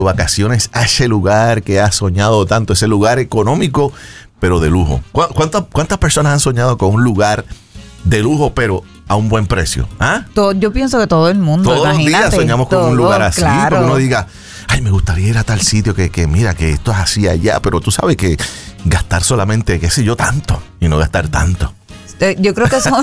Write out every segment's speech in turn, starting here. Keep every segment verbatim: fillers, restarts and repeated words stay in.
vacaciones a ese lugar que has soñado tanto, ese lugar económico, pero de lujo. ¿Cuántas, cuántas personas han soñado con un lugar de lujo, pero a un buen precio? ¿Ah? Todo, yo pienso que todo el mundo, todos imagínate. los días soñamos todo, con un lugar así, claro. porque uno diga, ay, me gustaría ir a tal sitio que, que mira, que esto es así allá, pero tú sabes que gastar solamente, qué sé yo, tanto, y no gastar tanto. Yo creo que eso,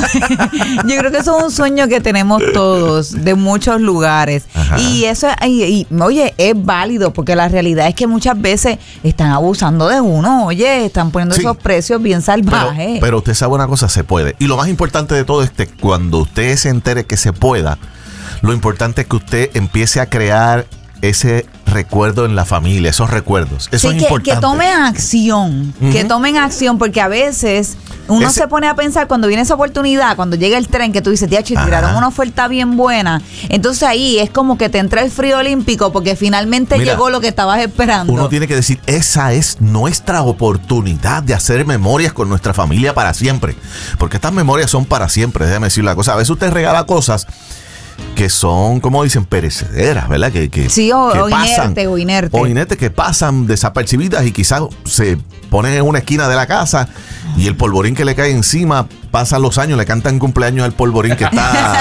yo creo que eso es un sueño que tenemos todos de muchos lugares. Ajá. Y eso, y, y, oye, es válido porque la realidad es que muchas veces están abusando de uno. Oye, están poniendo sí, esos precios bien salvajes. Pero, pero usted sabe una cosa, se puede. Y lo más importante de todo es que cuando usted se entere que se pueda, lo importante es que usted empiece a crear ese recuerdo en la familia, esos recuerdos. Eso sí, es que, importante. Que tomen acción, uh-huh. que tomen acción, porque a veces uno ese, se pone a pensar cuando viene esa oportunidad, cuando llega el tren, que tú dices, tía, tiraron una oferta bien buena. Entonces ahí es como que te entra el frío olímpico porque finalmente Mira, llegó lo que estabas esperando. Uno tiene que decir, esa es nuestra oportunidad de hacer memorias con nuestra familia para siempre. Porque estas memorias son para siempre, déjame decir la cosa. A veces usted regala cosas que son, como dicen, perecederas, ¿verdad? Que, que, sí, o, que o pasan, inerte, o inerte. O inerte que pasan desapercibidas y quizás se ponen en una esquina de la casa y el polvorín que le cae encima, pasan los años, le cantan cumpleaños al polvorín que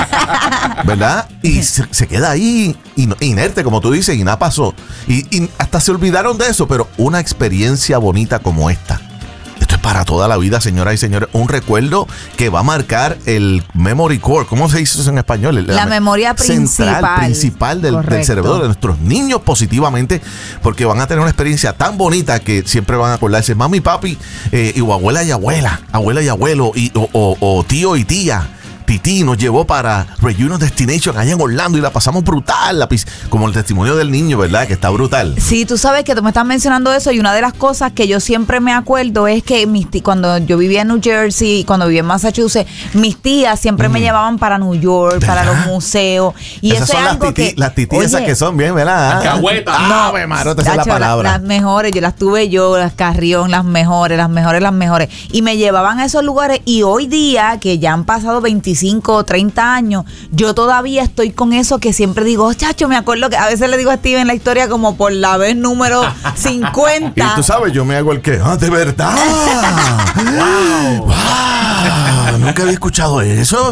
está, ¿verdad? Y se, se queda ahí inerte, como tú dices, y nada pasó. Y, y hasta se olvidaron de eso, pero una experiencia bonita como esta. Esto es para toda la vida, señoras y señores. Un recuerdo que va a marcar el memory core. ¿Cómo se dice eso en español? La, la memoria principal. Central, principal del, del cerebro de nuestros niños positivamente, porque van a tener una experiencia tan bonita que siempre van a acordarse, mami, papi, eh, y abuela y abuela, abuela y abuelo, y, o, o, o tío y tía. Titi nos llevó para Reunion Destination allá en Orlando y la pasamos brutal, la, como el testimonio del niño, ¿verdad? Que está brutal. Sí, tú sabes que tú me estás mencionando eso y una de las cosas que yo siempre me acuerdo es que mis tí- cuando yo vivía en New Jersey y cuando vivía en Massachusetts, mis tías siempre mm. me llevaban para New York, ¿verdad? Para los museos. Y esas eso son es las algo titi, que... las titis esas que son bien, ¿verdad? Las cagüetas. No, me marote, esa es la palabra. Las, las mejores, yo las tuve yo, las Carrión, las mejores, las mejores, las mejores. Y me llevaban a esos lugares y hoy día, que ya han pasado veinticinco o treinta años, yo todavía estoy con eso que siempre digo, chacho, me acuerdo que a veces le digo a Steven la historia como por la vez número cincuenta. Y tú sabes, yo me hago el que, ah, de verdad. wow. wow. Nunca había escuchado eso.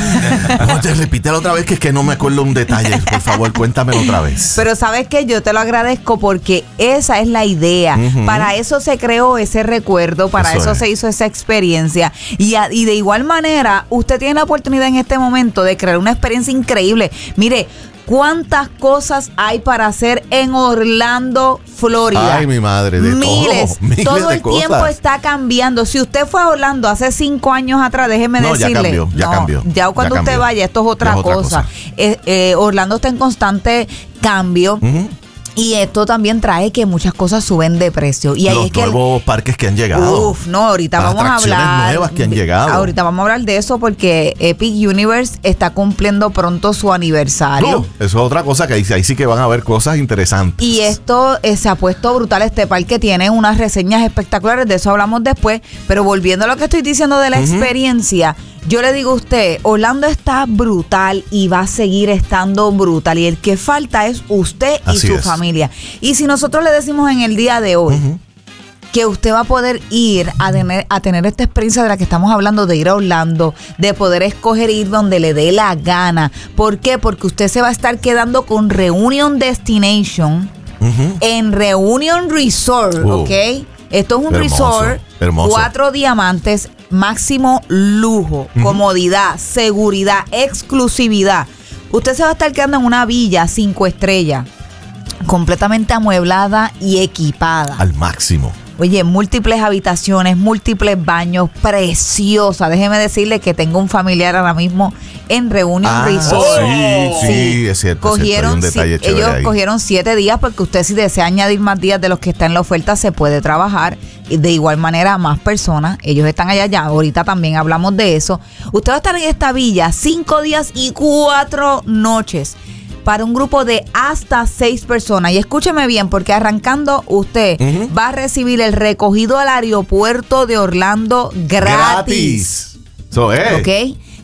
No, te repítelo otra vez, que es que no me acuerdo un detalle. Por favor, cuéntamelo otra vez. Pero sabes que yo te lo agradezco porque esa es la idea. Uh-huh. Para eso se creó ese recuerdo, para eso, eso se hizo esa experiencia. Y, a, y de igual manera, usted tiene la oportunidad en este momento de crear una experiencia increíble. Mire, ¿cuántas cosas hay para hacer en Orlando, Florida? Ay, mi madre, de miles. todo. Miles todo de el cosas. tiempo está cambiando. Si usted fue a Orlando hace cinco años atrás, déjeme no, decirle. Ya cambió, ya no, cambió. Ya cuando ya usted cambió. vaya, esto es otra, es otra cosa. cosa. Eh, eh, Orlando está en constante cambio. Uh-huh. Y esto también trae que muchas cosas suben de precio. Y ahí Los es que nuevos el, parques que han llegado. Uf, no, ahorita Las vamos a hablar. nuevas que han llegado. Ahorita vamos a hablar de eso porque Epic Universe está cumpliendo pronto su aniversario. No, eso es otra cosa que ahí, ahí sí que van a haber cosas interesantes. Y esto eh, se ha puesto brutal. Este parque tiene unas reseñas espectaculares, de eso hablamos después. Pero volviendo a lo que estoy diciendo de la uh-huh. experiencia, yo le digo a usted, Orlando está brutal y va a seguir estando brutal. Y el que falta es usted y Así su es. familia. Y si nosotros le decimos en el día de hoy uh-huh. que usted va a poder ir a tener, a tener esta experiencia de la que estamos hablando, de ir a Orlando, de poder escoger ir donde le dé la gana. ¿Por qué? Porque usted se va a estar quedando con Reunion Destination uh-huh. en Reunion Resort, uh, ¿ok? Esto es un hermoso, resort, hermoso. cuatro diamantes, máximo lujo, uh-huh. comodidad, seguridad, exclusividad. Usted se va a estar quedando en una villa cinco estrellas, completamente amueblada y equipada. Al máximo. Oye, múltiples habitaciones, múltiples baños, preciosa. Déjeme decirle que tengo un familiar ahora mismo en Reunion ah, Resort. Sí, sí, sí, es cierto. Cogieron, es cierto. Hay un detalle ellos ahí. cogieron siete días porque usted, si desea añadir más días de los que están en la oferta, se puede trabajar. Y de igual manera, más personas. Ellos están allá ya. Ahorita también hablamos de eso. Usted va a estar en esta villa cinco días y cuatro noches. Para un grupo de hasta seis personas. Y escúcheme bien, porque arrancando usted uh-huh. va a recibir el recogido al aeropuerto de Orlando gratis. Gratis. So, eh. ¿Ok?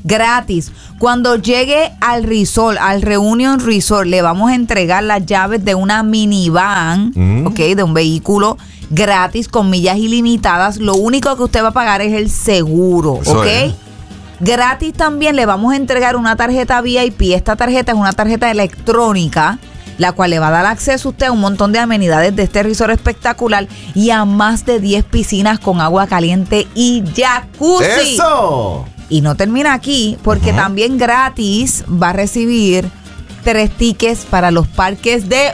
gratis. Cuando llegue al resort, al Reunion Resort, le vamos a entregar las llaves de una minivan, mm. ok, de un vehículo gratis con millas ilimitadas. Lo único que usted va a pagar es el seguro, Eso ok. es. Gratis también le vamos a entregar una tarjeta V I P. Esta tarjeta es una tarjeta electrónica, la cual le va a dar acceso a usted a un montón de amenidades de este resort espectacular y a más de diez piscinas con agua caliente y jacuzzi. ¡Eso! Y no termina aquí, porque uh-huh. también gratis va a recibir tres tickets para los parques de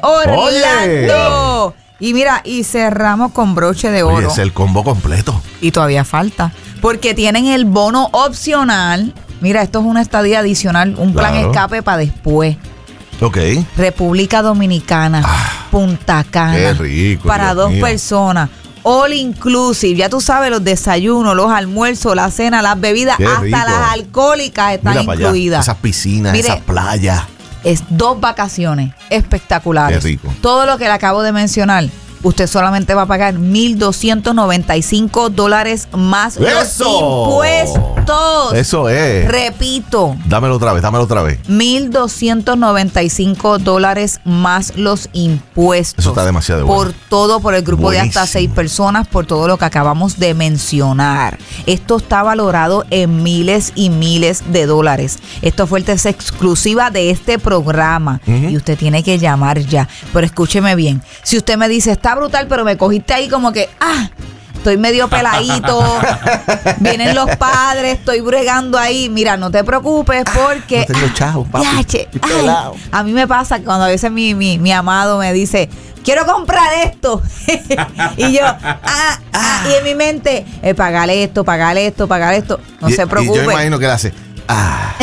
Orlando. Oye. Y mira, y cerramos con broche de oro. Oye, es el combo completo. Y todavía falta, porque tienen el bono opcional. Mira, esto es una estadía adicional, un plan Claro. escape para después. Ok. República Dominicana, Ah, Punta Cana. qué rico, Para Dios dos mío. personas. All inclusive. Ya tú sabes, los desayunos, los almuerzos, la cena, las bebidas, Qué hasta rico. las alcohólicas están Mira para allá, incluidas. esas piscinas, Mire, esas playas. Es dos vacaciones espectaculares. Qué rico. Todo lo que le acabo de mencionar, usted solamente va a pagar mil doscientos noventa y cinco dólares más los ¡Eso! impuestos. Eso es. Repito, Dámelo otra vez, dámelo otra vez. mil doscientos noventa y cinco dólares más los impuestos. Eso está demasiado bueno. Por todo, por el grupo Buenísimo. de hasta seis personas, por todo lo que acabamos de mencionar. Esto está valorado en miles y miles de dólares. Esta oferta es exclusiva de este programa Uh-huh. y usted tiene que llamar ya. Pero escúcheme bien, si usted me dice, está brutal, pero me cogiste ahí como que, ah, estoy medio peladito, vienen los padres, estoy bregando ahí. Mira, no te preocupes porque... No tengo chavos, papi. Ya, che, Estoy ay, pelado. a mí me pasa cuando a veces mi, mi, mi amado me dice, quiero comprar esto. Y yo, ah, ah, y en mi mente, eh, pagale esto, pagale esto, pagale esto. No Y- se Y preocupe. yo imagino que él hace. Ah.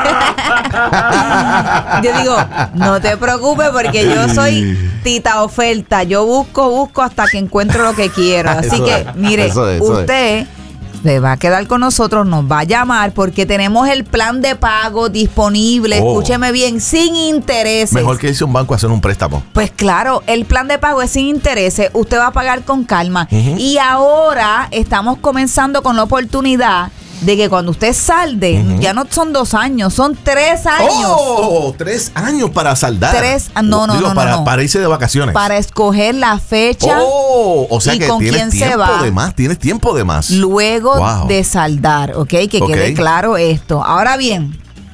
Yo digo, no te preocupes porque yo soy tita oferta. Yo busco, busco hasta que encuentro lo que quiero. Así Eso que, es, mire, eso es, eso usted se va a quedar con nosotros, nos va a llamar porque tenemos el plan de pago disponible. Oh. Escúcheme bien, sin intereses. Mejor que irse a un banco a hacer un préstamo. Pues claro, el plan de pago es sin intereses, usted va a pagar con calma. Ujú. Y ahora estamos comenzando con la oportunidad de que cuando usted salde, Ujú. ya no son dos años, son tres años. ¡Oh! Tres años para saldar. Tres- no, no, Digo, no, no, para, no. para irse de vacaciones. Para escoger la fecha ¡Oh! O sea y que con tienes quién se tiempo va. de más. Tienes tiempo de más. luego Wow. de saldar, ¿ok? Que Ok. quede claro esto. Ahora bien,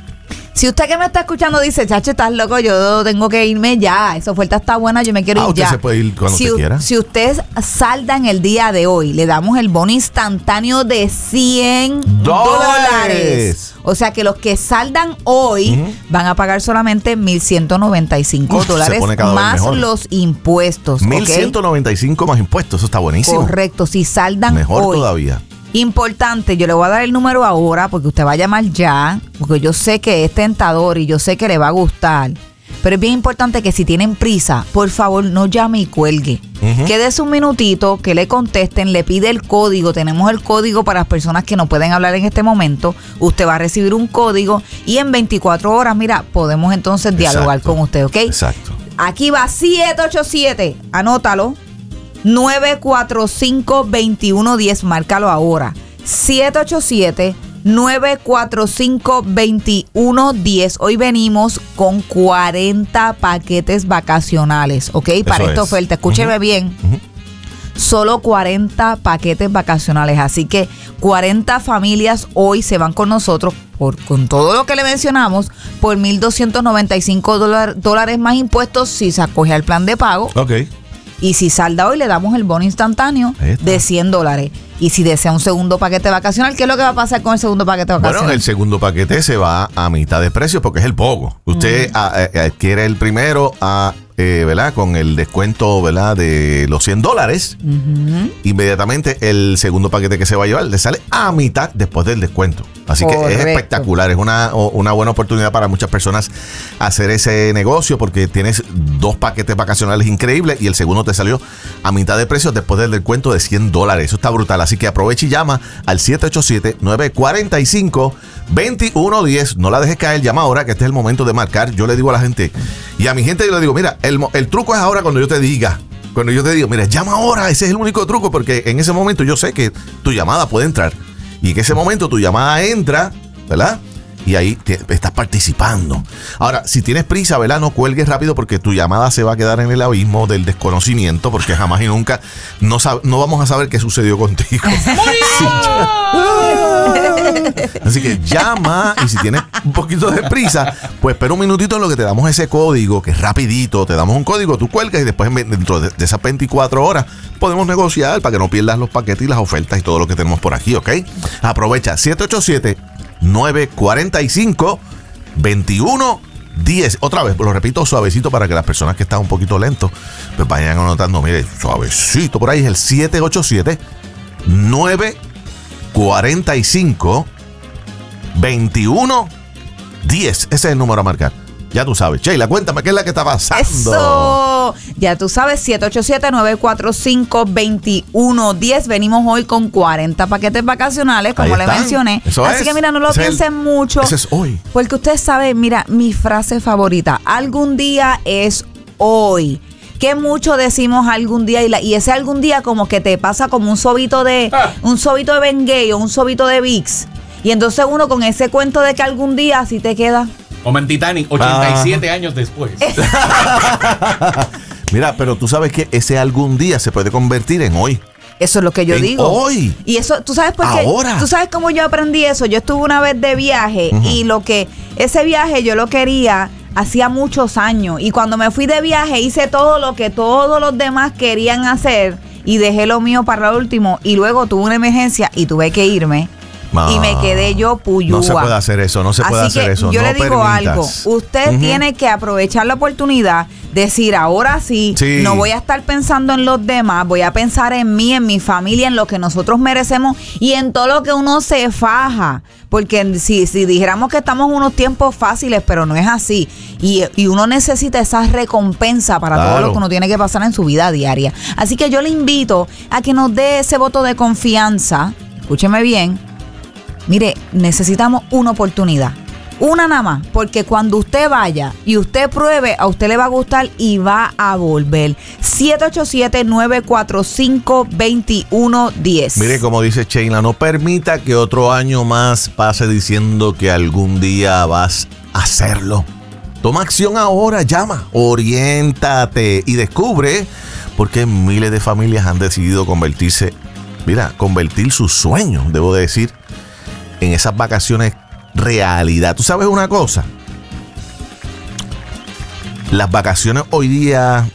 si usted que me está escuchando dice, chacho, estás loco, yo tengo que irme ya, esa oferta está buena, yo me quiero Ah, ir usted ya. se puede ir cuando si, usted u- quiera. Si usted salda en el día de hoy, le damos el bono instantáneo de cien ¡Dólares! dólares. O sea que los que saldan hoy Ujú. van a pagar solamente mil ciento noventa y cinco Uf, se dólares pone cada vez más mejor. los impuestos. mil ¿ok? ciento noventa y cinco más impuestos. Eso está buenísimo. Correcto, si saldan Mejor hoy. todavía. Importante, yo le voy a dar el número ahora porque usted va a llamar ya, porque yo sé que es tentador y yo sé que le va a gustar. Pero es bien importante que si tienen prisa, por favor no llame y cuelgue. Ujú. Quédese un minutito, que le contesten, le pide el código. Tenemos el código para las personas que no pueden hablar en este momento. Usted va a recibir un código y en veinticuatro horas, mira, podemos entonces dialogar Exacto. con usted, ¿ok? Exacto. Aquí va siete ocho siete, anótalo, nueve cuatro cinco, dos uno uno cero, márcalo ahora. siete ocho siete, nueve cuatro cinco, dos uno uno cero. Hoy venimos con cuarenta paquetes vacacionales, ¿ok? Para Eso esta es. oferta, escúcheme Ujú. bien. Ujú. Solo cuarenta paquetes vacacionales, así que cuarenta familias hoy se van con nosotros por, con todo lo que le mencionamos por mil doscientos noventa y cinco dólar- dólares más impuestos si se acoge al plan de pago. Ok. Y si salda hoy, le damos el bono instantáneo Ahí está. de cien dólares. Y si desea un segundo paquete vacacional, ¿qué es lo que va a pasar con el segundo paquete vacacional? Bueno, el segundo paquete se va a mitad de precio porque es el poco. Usted Mm. a- a- adquiere el primero a, eh, ¿verdad? Con el descuento, ¿verdad? De los cien dólares. Ujú. Inmediatamente el segundo paquete que se va a llevar le sale a mitad después del descuento. Así que es Correcto. espectacular. Es una, o- una buena oportunidad para muchas personas hacer ese negocio porque tienes dos paquetes vacacionales increíbles y el segundo te salió a mitad de precio después del descuento de cien dólares. Eso está brutal. Así que aprovecha y llama al siete ocho siete, nueve cuatro cinco, dos uno uno cero. No la dejes caer, llama ahora que este es el momento de marcar. Yo le digo a la gente y a mi gente yo le digo, mira, el, mo- el truco es ahora cuando yo te diga. Cuando yo te digo, mira, llama ahora, ese es el único truco, porque en ese momento yo sé que tu llamada puede entrar. Y en ese momento tu llamada entra, ¿verdad? y ahí te, estás participando. Ahora, si tienes prisa, ¿verdad? No cuelgues rápido porque tu llamada se va a quedar en el abismo del desconocimiento, porque jamás y nunca no, sab- no vamos a saber qué sucedió contigo. Así que llama, y si tienes un poquito de prisa, pues espera un minutito en lo que te damos ese código, que es rapidito, te damos un código, tú cuelgas y después dentro de, de esas veinticuatro horas podemos negociar para que no pierdas los paquetes y las ofertas y todo lo que tenemos por aquí, ¿ok? Aprovecha siete ocho siete, nueve cuatro cinco, dos uno uno cero. Otra vez, lo repito suavecito para que las personas que están un poquito lentos pues vayan anotando, mire, suavecito por ahí, es el siete ocho siete, nueve cuatro cinco, dos uno uno cero. Ese es el número a marcar. Ya tú sabes. Sheila, cuéntame qué es la que está pasando. Eso. Ya tú sabes, siete ocho siete, nueve cuatro cinco, dos uno uno cero. Venimos hoy con cuarenta paquetes vacacionales, como le mencioné. Eso Así es. que mira, no lo Ese piensen el, mucho. Ese es hoy. Porque usted sabe, mira, mi frase favorita. Algún día es hoy. Que mucho decimos algún día y, la, y ese algún día como que te pasa como un sobito de ah. un sobito de Bengay o un sobito de Vicks. Y entonces uno con ese cuento de que algún día así te queda. Como en Titanic, ochenta y siete ah. años después. Mira, pero tú sabes que ese algún día se puede convertir en hoy. Eso es lo que yo en digo. Hoy. Y eso, ¿tú sabes por qué? Ahora. ¿Tú sabes cómo yo aprendí eso? Yo estuve una vez de viaje uh-huh. y lo que ese viaje yo lo quería hacía muchos años. Y cuando me fui de viaje hice todo lo que todos los demás querían hacer y dejé lo mío para lo último. Y luego tuve una emergencia y tuve que irme. Ah, y me quedé yo puyúa. No se puede hacer eso, no se puede Así hacer que eso. Yo no le digo permitas. algo, usted uh-huh. tiene que aprovechar la oportunidad, decir ahora sí, sí, no voy a estar pensando en los demás, voy a pensar en mí, en mi familia, en lo que nosotros merecemos y en todo lo que uno se faja. Porque si, si dijéramos que estamos en unos tiempos fáciles, pero no es así. Y, y uno necesita esa recompensa para claro. todo lo que uno tiene que pasar en su vida diaria. Así que yo le invito a que nos dé ese voto de confianza. Escúcheme bien. Mire, necesitamos una oportunidad. Una nada más, porque cuando usted vaya y usted pruebe, a usted le va a gustar y va a volver. siete ocho siete, nueve cuatro cinco, dos uno uno cero. Mire, como dice Sheila, no permita que otro año más pase diciendo que algún día vas a hacerlo. Toma acción ahora, llama, oriéntate y descubre por qué miles de familias han decidido convertirse, mira, convertir sus sueños, debo decir, en esas vacaciones realidad. ¿Tú sabes una cosa? Las vacaciones hoy día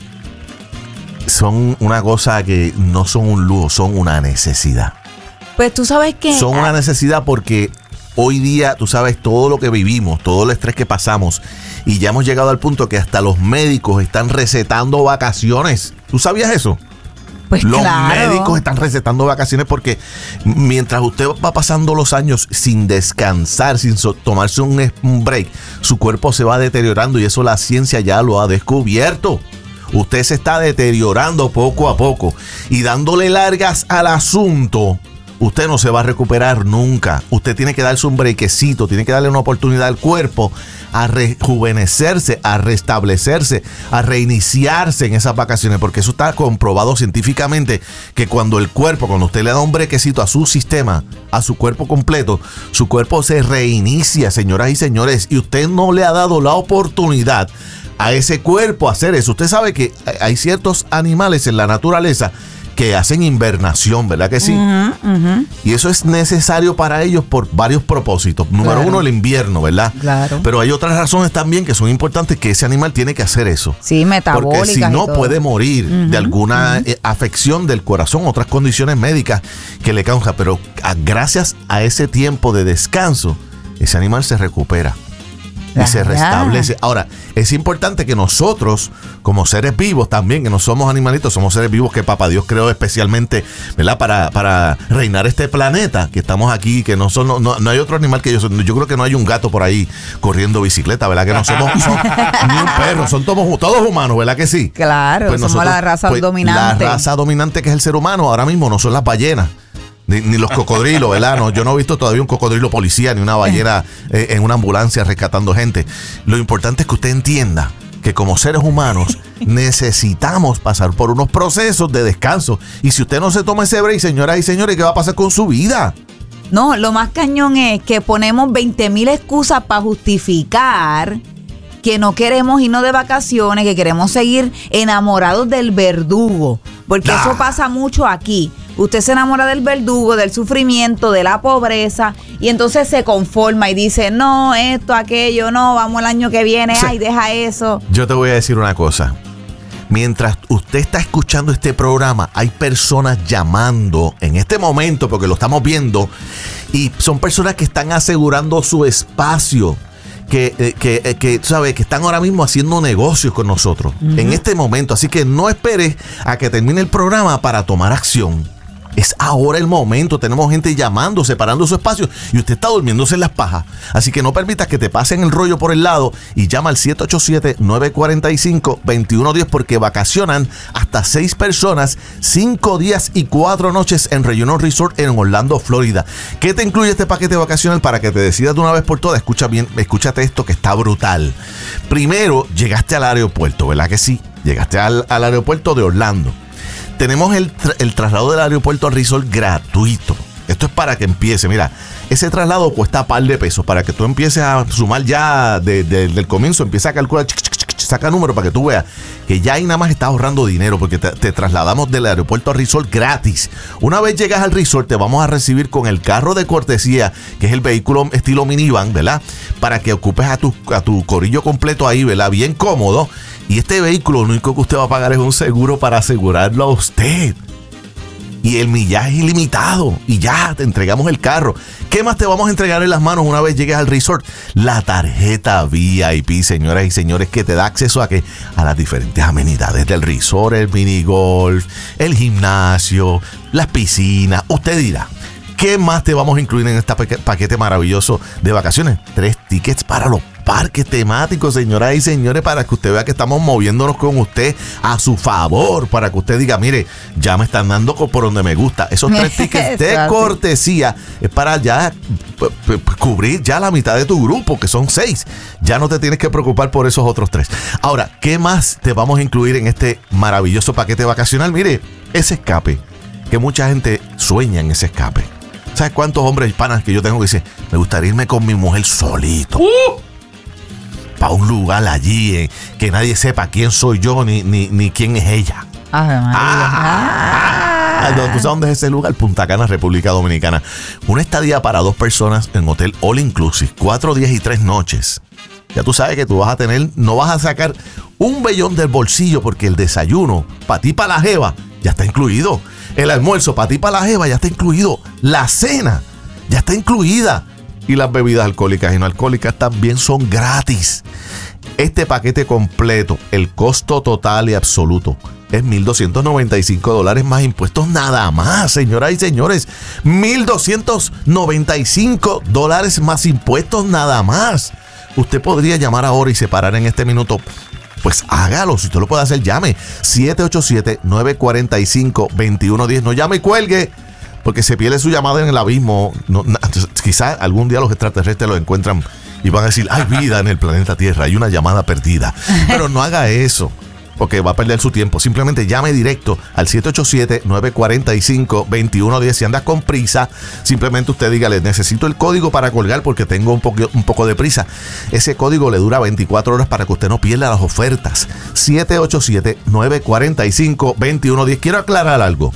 son una cosa que no son un lujo, son una necesidad. Pues tú sabes que... Son una necesidad porque hoy día, tú sabes, todo lo que vivimos, todo el estrés que pasamos, y ya hemos llegado al punto que hasta los médicos están recetando vacaciones. ¿Tú sabías eso? Pues los claro. médicos están recetando vacaciones porque mientras usted va pasando los años sin descansar, sin so- tomarse un, un break, su cuerpo se va deteriorando y eso la ciencia ya lo ha descubierto. Usted se está deteriorando poco a poco y dándole largas al asunto, usted no se va a recuperar nunca. Usted tiene que darse un brequecito, tiene que darle una oportunidad al cuerpo a rejuvenecerse, a restablecerse, a reiniciarse en esas vacaciones, porque eso está comprobado científicamente que cuando el cuerpo, cuando usted le da un brequecito a su sistema, a su cuerpo completo, su cuerpo se reinicia, señoras y señores, y usted no le ha dado la oportunidad a ese cuerpo a hacer eso. Usted sabe que hay ciertos animales en la naturaleza que hacen invernación, ¿verdad que sí? Uh-huh, uh-huh. Y eso es necesario para ellos por varios propósitos. Número claro. uno, el invierno, ¿verdad? Claro. Pero hay otras razones también que son importantes, que ese animal tiene que hacer eso. Sí, metabólicas. Porque si no puede morir uh-huh, de alguna uh-huh. eh, afección del corazón, otras condiciones médicas que le causan. Pero a, gracias a ese tiempo de descanso, ese animal se recupera. Y se restablece. Ahora, es importante que nosotros, como seres vivos también, que no somos animalitos, somos seres vivos que Papá Dios creó especialmente, ¿verdad? Para, para reinar este planeta, que estamos aquí, que no son, no, no hay otro animal que yo. Yo creo que no hay un gato por ahí corriendo bicicleta, ¿verdad? Que no somos son, ni un perro, son todos, todos humanos, ¿verdad que sí? Claro, pues somos nosotros, la raza pues, dominante. La raza dominante que es el ser humano, ahora mismo no son las ballenas. Ni, ni los cocodrilos, ¿verdad? No, yo no he visto todavía un cocodrilo policía ni una ballena eh, en una ambulancia rescatando gente. Lo importante es que usted entienda que como seres humanos necesitamos pasar por unos procesos de descanso. Y si usted no se toma ese break, señoras y señores, ¿qué va a pasar con su vida? No, lo más cañón es que ponemos veinte mil excusas para justificar que no queremos irnos de vacaciones, que queremos seguir enamorados del verdugo. Porque Ah. eso pasa mucho aquí. Usted se enamora del verdugo, del sufrimiento, de la pobreza, y entonces se conforma y dice, no, esto, aquello, no, vamos el año que viene, Sí. ay, deja eso. Yo te voy a decir una cosa. Mientras usted está escuchando este programa, hay personas llamando en este momento, porque lo estamos viendo, y son personas que están asegurando su espacio, que, eh, que, eh, que, ¿sabe? que están ahora mismo haciendo negocios con nosotros en este momento. Así que no esperes a que termine el programa para tomar acción. Es ahora el momento. Tenemos gente llamando, separando su espacio, y usted está durmiéndose en las pajas. Así que no permitas que te pasen el rollo por el lado y llama al siete ocho siete, nueve cuatro cinco, dos uno uno cero porque vacacionan hasta seis personas, cinco días y cuatro noches en Reunion Resort en Orlando, Florida. ¿Qué te incluye este paquete vacacional para que te decidas de una vez por todas? Escucha bien, escúchate esto que está brutal. Primero, llegaste al aeropuerto, ¿verdad que sí? Llegaste al, al aeropuerto de Orlando. Tenemos el, tra- el traslado del aeropuerto al resort gratuito. Esto es para que empiece. Mira, ese traslado cuesta par de pesos. Para que tú empieces a sumar ya de, de, del comienzo, empieza a calcular, chic, chic, chic, saca número para que tú veas que ya ahí nada más estás ahorrando dinero porque te, te trasladamos del aeropuerto al resort gratis. Una vez llegas al resort, te vamos a recibir con el carro de cortesía, que es el vehículo estilo minivan, ¿verdad? Para que ocupes a tu, a tu corillo completo ahí, ¿verdad? Bien cómodo. Y este vehículo, lo único que usted va a pagar es un seguro para asegurarlo a usted. Y el millaje es ilimitado. Y ya, te entregamos el carro. ¿Qué más te vamos a entregar en las manos una vez llegues al resort? La tarjeta V I P, señoras y señores, que te da acceso a ¿qué? A las diferentes amenidades del resort, el minigolf, el gimnasio, las piscinas. Usted dirá, ¿qué más te vamos a incluir en este paque- paquete maravilloso de vacaciones? Tres tickets para los parques temáticos, señoras y señores, para que usted vea que estamos moviéndonos con usted a su favor, para que usted diga, mire, ya me están dando co- por donde me gusta. Esos tres tickets de Exacto. cortesía es para ya p- p- cubrir ya la mitad de tu grupo, que son seis. Ya no te tienes que preocupar por esos otros tres. Ahora, ¿qué más te vamos a incluir en este maravilloso paquete vacacional? Mire, ese escape, que mucha gente sueña en ese escape. ¿Sabes cuántos hombres hispanas que yo tengo que dicen, me gustaría irme con mi mujer solito? Uh, Para un lugar allí, eh, que nadie sepa quién soy yo ni, ni, ni quién es ella. Ave María. Ah, ¿tú sabes dónde es ese lugar? Punta Cana, República Dominicana. Una estadía para dos personas en hotel all inclusive, cuatro días y tres noches. Ya tú sabes que tú vas a tener, no vas a sacar un vellón del bolsillo porque el desayuno, para ti, para la jeva, ya está incluido. El almuerzo, para ti, para la jeva, ya está incluido. La cena, ya está incluida. Y las bebidas alcohólicas y no alcohólicas también son gratis. Este paquete completo, el costo total y absoluto, es mil doscientos noventa y cinco dólares más impuestos nada más, señoras y señores. mil doscientos noventa y cinco dólares más impuestos nada más. Usted podría llamar ahora y separar en este minuto. Pues hágalo, si usted lo puede hacer, llame. siete ocho siete, nueve cuatro cinco, dos uno uno cero. No llame y cuelgue, porque se pierde su llamada en el abismo. No, na, quizás algún día los extraterrestres lo encuentran y van a decir, hay vida en el planeta Tierra, hay una llamada perdida. Pero no haga eso, porque va a perder su tiempo. Simplemente llame directo al siete ocho siete, nueve cuatro cinco, dos uno uno cero. Si andas con prisa, simplemente usted dígale, necesito el código para colgar porque tengo un poco, un poco de prisa. Ese código le dura veinticuatro horas para que usted no pierda las ofertas. siete ocho siete, nueve cuatro cinco, dos uno uno cero. Quiero aclarar algo.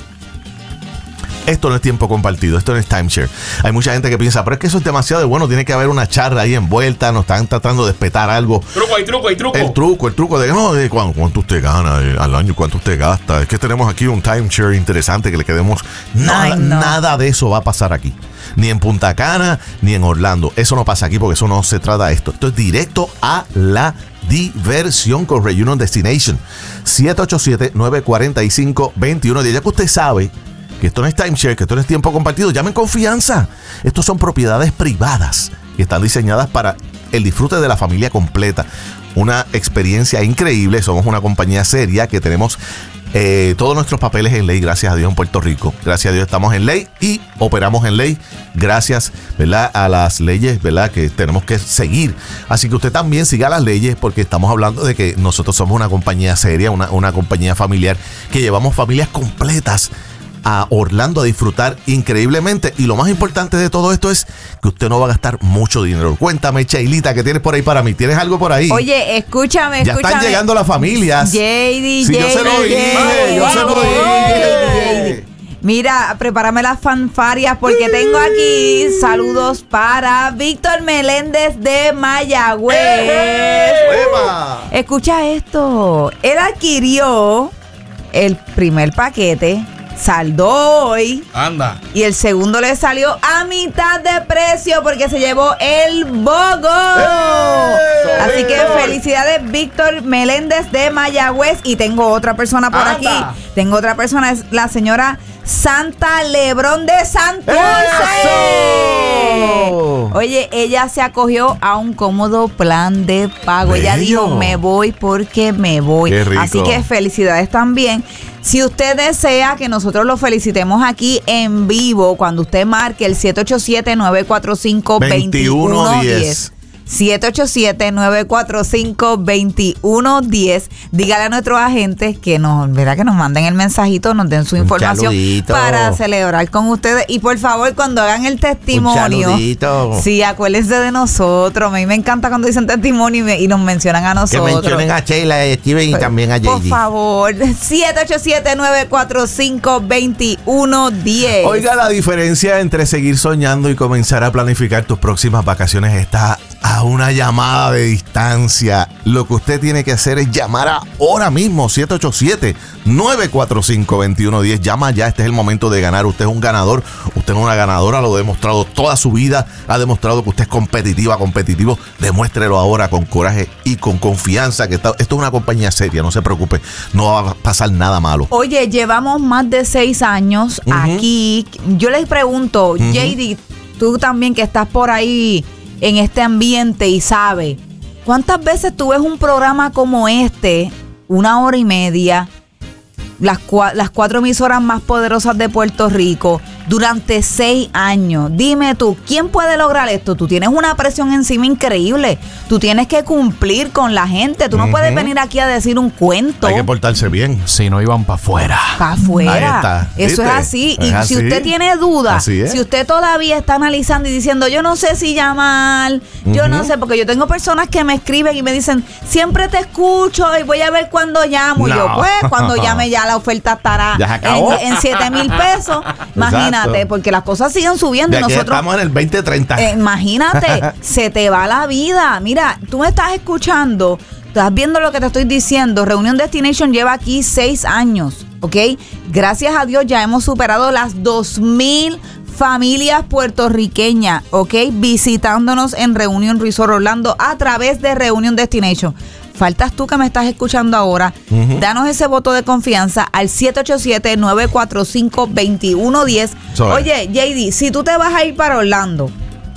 Esto no es tiempo compartido, esto no es timeshare. Hay mucha gente que piensa, pero es que eso es demasiado de bueno, tiene que haber una charla ahí envuelta, nos están tratando de espetar algo. truco, hay truco, hay truco. El truco, el truco de no, de cuánto, cuánto usted gana eh, al año, cuánto usted gasta. Es que tenemos aquí un timeshare interesante que le quedemos. Nada, Ay, no. nada de eso va a pasar aquí. Ni en Punta Cana, ni en Orlando. Eso no pasa aquí porque eso no se trata de esto. Esto es directo a la diversión con Reunion Destination. siete ocho siete, nueve cuatro cinco, dos uno uno cero. Ya que usted sabe que esto no es timeshare, que esto no es tiempo compartido, llame en confianza. Estos son propiedades privadas que están diseñadas para el disfrute de la familia completa. Una experiencia increíble. Somos una compañía seria que tenemos eh, todos nuestros papeles en ley, gracias a Dios, en Puerto Rico. Gracias a Dios estamos en ley y operamos en ley gracias, ¿verdad?, a las leyes, ¿verdad?, que tenemos que seguir. Así que usted también siga las leyes, porque estamos hablando de que nosotros somos una compañía seria, una, una compañía familiar que llevamos familias completas a Orlando a disfrutar increíblemente. Y lo más importante de todo esto es que usted no va a gastar mucho dinero. Cuéntame, Chailita, ¿qué tienes por ahí para mí? ¿Tienes algo por ahí? Oye, escúchame, ya escúchame. están llegando las familias. J D, sí, J D, yo se lo dije, yo se lo dije. Mira, prepárame las fanfarias porque tengo aquí saludos para Víctor Meléndez de Mayagüez. ¡Eva! Escucha esto. Él adquirió el primer paquete, saldó hoy. Anda. Y el segundo le salió a mitad de precio porque se llevó el bogo. ¡Eh! Así que felicidades, Víctor Meléndez de Mayagüez. Y tengo otra persona por Anda. aquí. Tengo otra persona, es la señora Santa Lebrón de Santurce. ¡Eso! Oye, ella se acogió a un cómodo plan de pago. Bello. Ella dijo, me voy porque me voy. Qué rico. Así que felicidades también. Si usted desea que nosotros lo felicitemos aquí en vivo, cuando usted marque el siete ocho siete, nueve cuatro cinco, dos uno uno cero, siete ocho siete, nueve cuatro cinco, dos uno uno cero, dígale a nuestros agentes que nos, ¿verdad? Que nos manden el mensajito, nos den su Un información saludito. para celebrar con ustedes. Y por favor, cuando hagan el testimonio, Un saludito. sí, acuérdense de nosotros. A mí me encanta cuando dicen testimonio y, me- y nos mencionan a Que nosotros. mencionen a Sheila, a Steven y también a J Por D. favor, siete ocho siete, nueve cuatro cinco, dos uno uno cero. Oiga, la diferencia entre seguir soñando y comenzar a planificar tus próximas vacaciones está a una llamada de distancia. Lo que usted tiene que hacer es llamar ahora mismo, siete ocho siete, nueve cuatro cinco, dos uno uno cero. Llama ya, este es el momento de ganar. Usted es un ganador, usted es una ganadora, lo ha demostrado toda su vida, ha demostrado que usted es competitiva, competitivo. Demuéstrelo ahora con coraje y con confianza, que está- esto es una compañía seria, no se preocupe, no va a pasar nada malo. Oye, llevamos más de seis años Ujú. aquí. Yo les pregunto, Ujú. J D, tú también que estás por ahí en este ambiente y sabes, ¿cuántas veces tú ves un programa como este, una hora y media, las, cua- las cuatro emisoras más poderosas de Puerto Rico, durante seis años? Dime tú, ¿quién puede lograr esto? Tú tienes una presión encima increíble. Tú tienes que cumplir con la gente. Tú no Ujú. puedes venir aquí a decir un cuento. Hay que portarse bien. Si no iban para afuera. Para afuera. Ahí está, Eso ¿viste? es así. Es Y así. si usted tiene dudas, Así es. si usted todavía está analizando y diciendo, yo no sé si llamar, yo no Ujú. sé, porque yo tengo personas que me escriben y me dicen, siempre te escucho y voy a ver cuándo llamo. Y yo, No. pues, cuando llame ya la oferta estará Ya se acabó. en, en siete mil pesos. Imagínate, Exacto. porque las cosas siguen subiendo De y aquí nosotros... estamos en el veinte treinta. Eh, imagínate, se te va la vida. Mira, tú me estás escuchando, estás viendo lo que te estoy diciendo. Reunión Destination lleva aquí seis años, ¿ok? Gracias a Dios ya hemos superado las dos mil familias puertorriqueñas, ¿ok? Visitándonos en Reunion Resort Orlando a través de Reunion Destination. Faltas tú que me estás escuchando ahora. Ujú. Danos ese voto de confianza al siete ocho siete, nueve cuatro cinco, dos uno uno cero. Eso es. Oye, J D, si tú te vas a ir para Orlando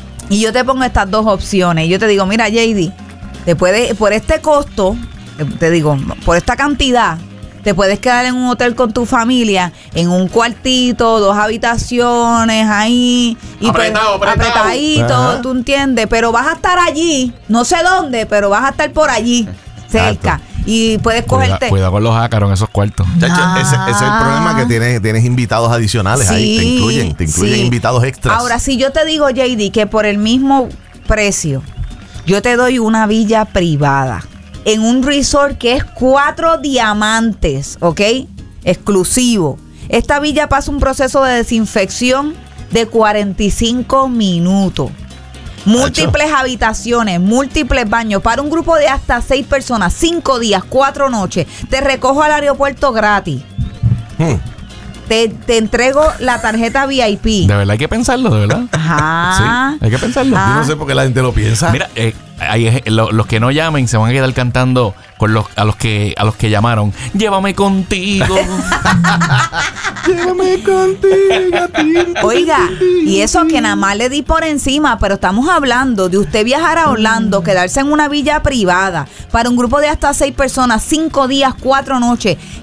y yo te pongo estas dos opciones, yo te digo, mira, J D, te puede, por este costo, te, te digo, por esta cantidad, te puedes quedar en un hotel con tu familia, en un cuartito, dos habitaciones ahí. Y Apretado, pues, apretado. apretadito, Ajá. tú entiendes, pero vas a estar allí, no sé dónde, pero vas a estar por allí, cerca. Y puedes Cuida, cogerte... cuidado con los ácaros en esos cuartos. Chacho, Ah. ese, ese es el problema, que tienes, tienes invitados adicionales ahí, te Sí, incluyen, te incluyen sí. invitados extras. Ahora, si yo te digo, J D, que por el mismo precio, yo te doy una villa privada en un resort que es cuatro diamantes, ¿ok? Exclusivo. Esta villa pasa un proceso de desinfección de cuarenta y cinco minutos. Múltiples habitaciones, múltiples baños para un grupo de hasta seis personas, cinco días, cuatro noches. Te recojo al aeropuerto gratis. Hmm. Te, te entrego la tarjeta V I P. De verdad hay que pensarlo, de verdad. Ajá. Sí, hay que pensarlo. Ah. Yo no sé por qué la gente lo piensa. Mira, eh, hay, eh, lo- los que no llamen se van a quedar cantando con los a los que a los que llamaron. Llévame contigo. Llévame contigo, tin, Oiga, y eso que nada más le di por encima, pero estamos hablando de usted viajar a Orlando, quedarse en una villa privada para un grupo de hasta seis personas, cinco días, cuatro noches,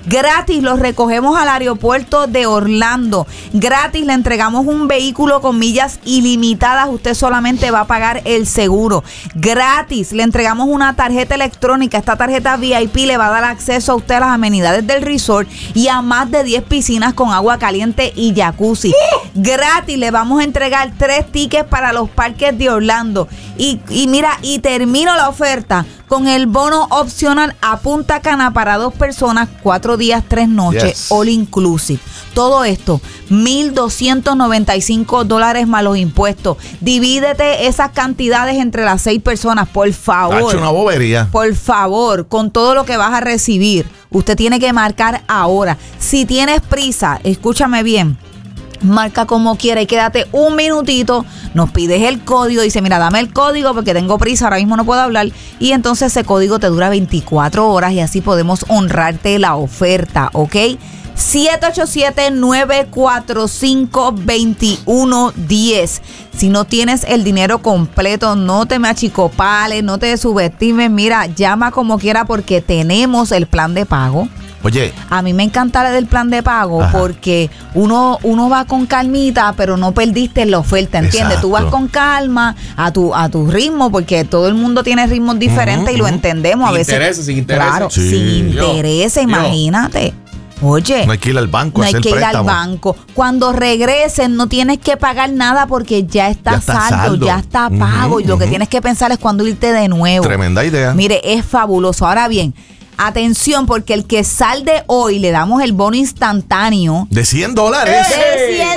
Gratis los recogemos al aeropuerto de Orlando. Gratis le entregamos un vehículo con millas ilimitadas. Usted solamente va a pagar el seguro. Gratis le entregamos una tarjeta electrónica. Esta tarjeta V I P le va a dar acceso a usted a las amenidades del resort y a más de diez piscinas con agua caliente y jacuzzi. Gratis le vamos a entregar tres tickets para los parques de Orlando. Y, y mira, y termino la oferta con el bono opcional a Punta Cana para dos personas, cuatro días, tres noches, Yes. all inclusive. Todo esto, mil doscientos noventa y cinco dólares más los impuestos. Divídete esas cantidades entre las seis personas, por Ha favor. hecho una bobería. Por favor, con todo lo que vas a recibir, usted tiene que marcar ahora. Si tienes prisa, escúchame bien, marca como quiera y quédate un minutito, nos pides el código, dice, mira, dame el código porque tengo prisa, ahora mismo no puedo hablar, y entonces ese código te dura veinticuatro horas y así podemos honrarte la oferta, ¿ok? siete ocho siete, nueve cuatro cinco, dos uno uno cero. Si no tienes el dinero completo, no te me achicopales, no te subestimes, mira, llama como quiera porque tenemos el plan de pago. Oye, A mí me encanta la del plan de pago. Ajá. Porque uno, uno va con calmita, pero no perdiste la oferta, ¿entiendes? Tú vas Exacto. con calma, a tu, a tu ritmo, porque todo el mundo tiene ritmos diferentes Ujú, y lo ujú. entendemos. Sin a veces, intereses, sin intereses. Claro, Sí. sin Yo, intereses, yo. imagínate. Oye, no hay que ir al banco no a hay hacer que ir al préstamo. banco. Cuando regresen no tienes que pagar nada porque ya está, Ya está saldo, saldo. ya está Ujú, pago. Y lo que ujú. tienes que pensar es cuando irte de nuevo. Tremenda idea. Mire, es fabuloso. Ahora bien, atención, porque el que salde hoy le damos el bono instantáneo De cien dólares. de cien Sí,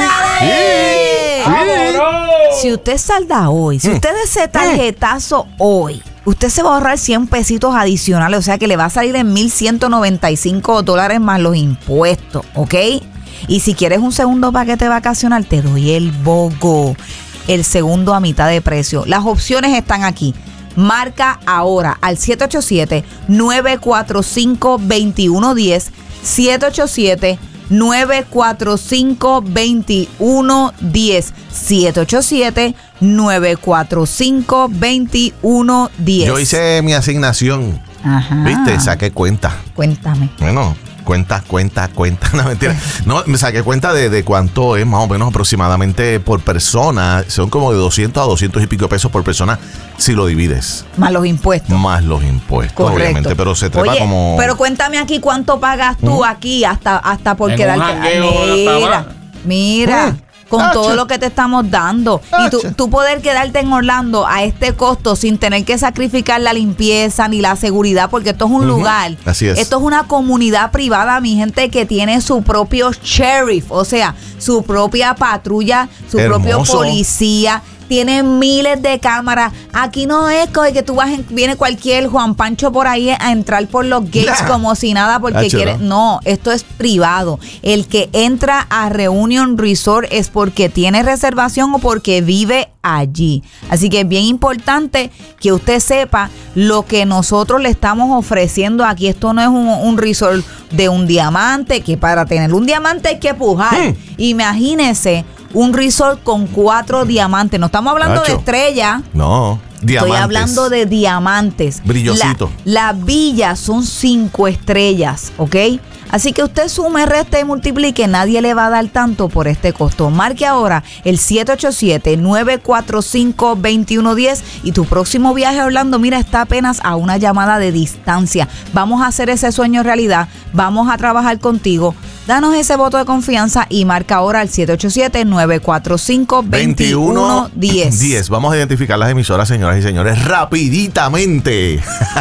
dólares. ¡Vámonos! Si usted salda hoy, si Mm. usted da ese tarjetazo hoy, usted se va a ahorrar cien pesitos adicionales, o sea que le va a salir en mil ciento noventa y cinco dólares más los impuestos, ¿ok? Y si quieres un segundo paquete vacacional, te doy el BOGO, el segundo a mitad de precio. Las opciones están aquí. Marca ahora al siete ocho siete, nueve cuatro cinco, dos uno uno cero, siete ocho siete, nueve cuatro cinco, dos uno uno cero, siete ocho siete, nueve cuatro cinco, dos uno uno cero. Yo hice mi asignación. Ajá. ¿Viste? Saqué cuenta. Cuéntame. Bueno, cuenta, cuenta, cuenta. No, mentira. No, me saqué cuenta de, de cuánto es más o menos aproximadamente por persona. Son como de doscientos a doscientos y pico pesos por persona si lo divides. Más los impuestos. Más los impuestos, Correcto. obviamente. Pero se trepa Oye, como... pero cuéntame aquí cuánto pagas tú aquí hasta, hasta por En quedarte. un jangueo, Mira, hasta mira. Mm. Con Acha. todo lo que te estamos dando. Y tú, Acha. tú poder quedarte en Orlando a este costo sin tener que sacrificar la limpieza ni la seguridad, porque esto es un Ujú. lugar. Así es. Esto es una comunidad privada, mi gente, que tiene su propio sheriff, o sea, su propia patrulla, su propio Hermoso. policía. Tiene miles de cámaras. Aquí no es co- que tú vas, en- viene cualquier Juan Pancho por ahí a entrar por los gates Nah. como si nada porque Hacho, quiere. ¿no? No, esto es privado. El que entra a Reunion Resort es porque tiene reservación o porque vive allí. Así que es bien importante que usted sepa lo que nosotros le estamos ofreciendo aquí. Esto no es un, un resort de un diamante, que para tener un diamante hay que pujar. Hmm. Imagínese un resort con cuatro diamantes. No estamos hablando Hacho. de estrella. No, diamantes. Estoy hablando de diamantes. Brillosito. La, las villas son cinco estrellas, ¿ok? Así que usted sume, reste y multiplique. Nadie le va a dar tanto por este costo. Marque ahora el siete ocho siete, nueve cuatro cinco, dos uno uno cero y tu próximo viaje a Orlando, mira, está apenas a una llamada de distancia. Vamos a hacer ese sueño realidad. Vamos a trabajar contigo. Danos ese voto de confianza y marca ahora al siete ocho siete, nueve cuatro cinco, dos uno uno cero. diez. Vamos a identificar las emisoras, señoras y señores, rapiditamente.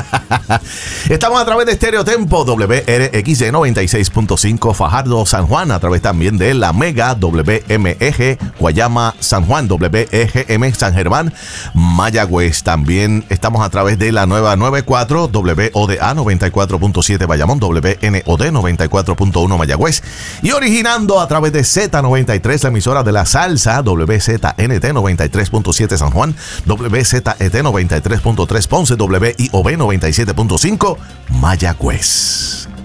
Estamos a través de Stereo Tempo, W R X D noventa y seis punto cinco Fajardo, San Juan, a través también de la Mega, W M E G, Guayama, San Juan, W E G M, San Germán, Mayagüez. También estamos a través de la nueva noventa y cuatro, W O D A noventa y cuatro punto siete Bayamón, W N O D noventa y cuatro punto uno Mayagüez. Y originando a través de Z noventa y tres, la emisora de la salsa, W Z N T noventa y tres punto siete San Juan, W Z E T noventa y tres punto tres Ponce, W I O B noventa y siete punto cinco Mayagüez.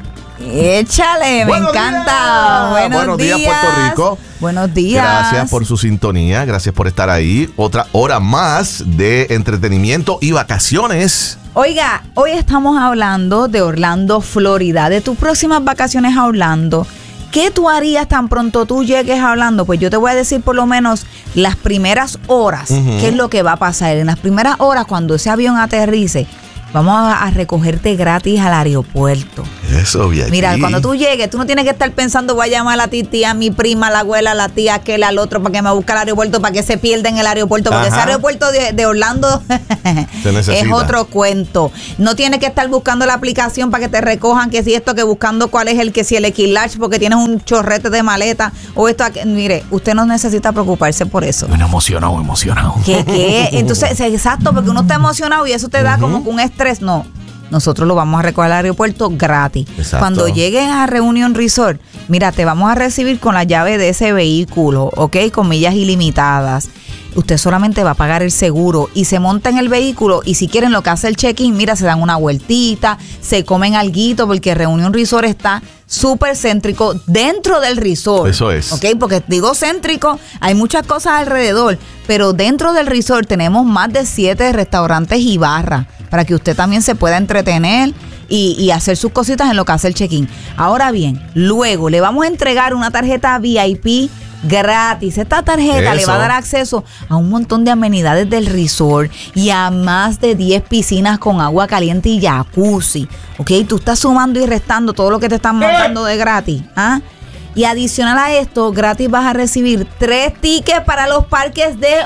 Échale, me Buenos encanta. días. Buenos, Buenos días, días, Puerto Rico. Buenos días. Gracias por su sintonía, gracias por estar ahí. Otra hora más de entretenimiento y vacaciones. Oiga, hoy estamos hablando de Orlando, Florida, de tus próximas vacaciones a Orlando. ¿Qué tú harías tan pronto tú llegues a Orlando? Pues yo te voy a decir por lo menos las primeras horas, uh-huh. qué es lo que va a pasar. En las primeras horas, cuando ese avión aterrice, vamos a, a recogerte gratis al aeropuerto. Eso, bien. Mira, cuando tú llegues, tú no tienes que estar pensando, voy a llamar a la tía, a mi prima, a la abuela, a la tía, aquel, al otro, para que me busque al aeropuerto, para que se pierda en el aeropuerto, porque Ajá. ese aeropuerto de, de Orlando es otro cuento. No tienes que estar buscando la aplicación para que te recojan, que si esto, que buscando cuál es el, que si el Equilarge, porque tienes un chorrete de maleta, o esto, mire, usted no necesita preocuparse por eso. Bueno, emocionado, emocionado. ¿Qué, qué? Entonces, exacto, porque uno está emocionado y eso te da uh-huh. como un estrés, no. Nosotros lo vamos a recoger al aeropuerto gratis. Exacto. Cuando llegues a Reunion Resort, mira, te vamos a recibir con la llave de ese vehículo, ¿ok? Con millas ilimitadas. Usted solamente va a pagar el seguro y se monta en el vehículo y si quieren lo que hace el check-in, mira, se dan una vueltita, se comen alguito porque Reunion Resort está súper céntrico dentro del resort. Eso es. ¿Ok? Porque digo céntrico, hay muchas cosas alrededor, pero dentro del resort tenemos más de siete restaurantes y barras para que usted también se pueda entretener y, y hacer sus cositas en lo que hace el check-in. Ahora bien, luego le vamos a entregar una tarjeta V I P gratis. Esta tarjeta Eso. le va a dar acceso a un montón de amenidades del resort y a más de diez piscinas con agua caliente y jacuzzi. ¿Ok? Tú estás sumando y restando todo lo que te están mandando de gratis. ¿Ah? Y adicional a esto, gratis vas a recibir tres tickets para los parques de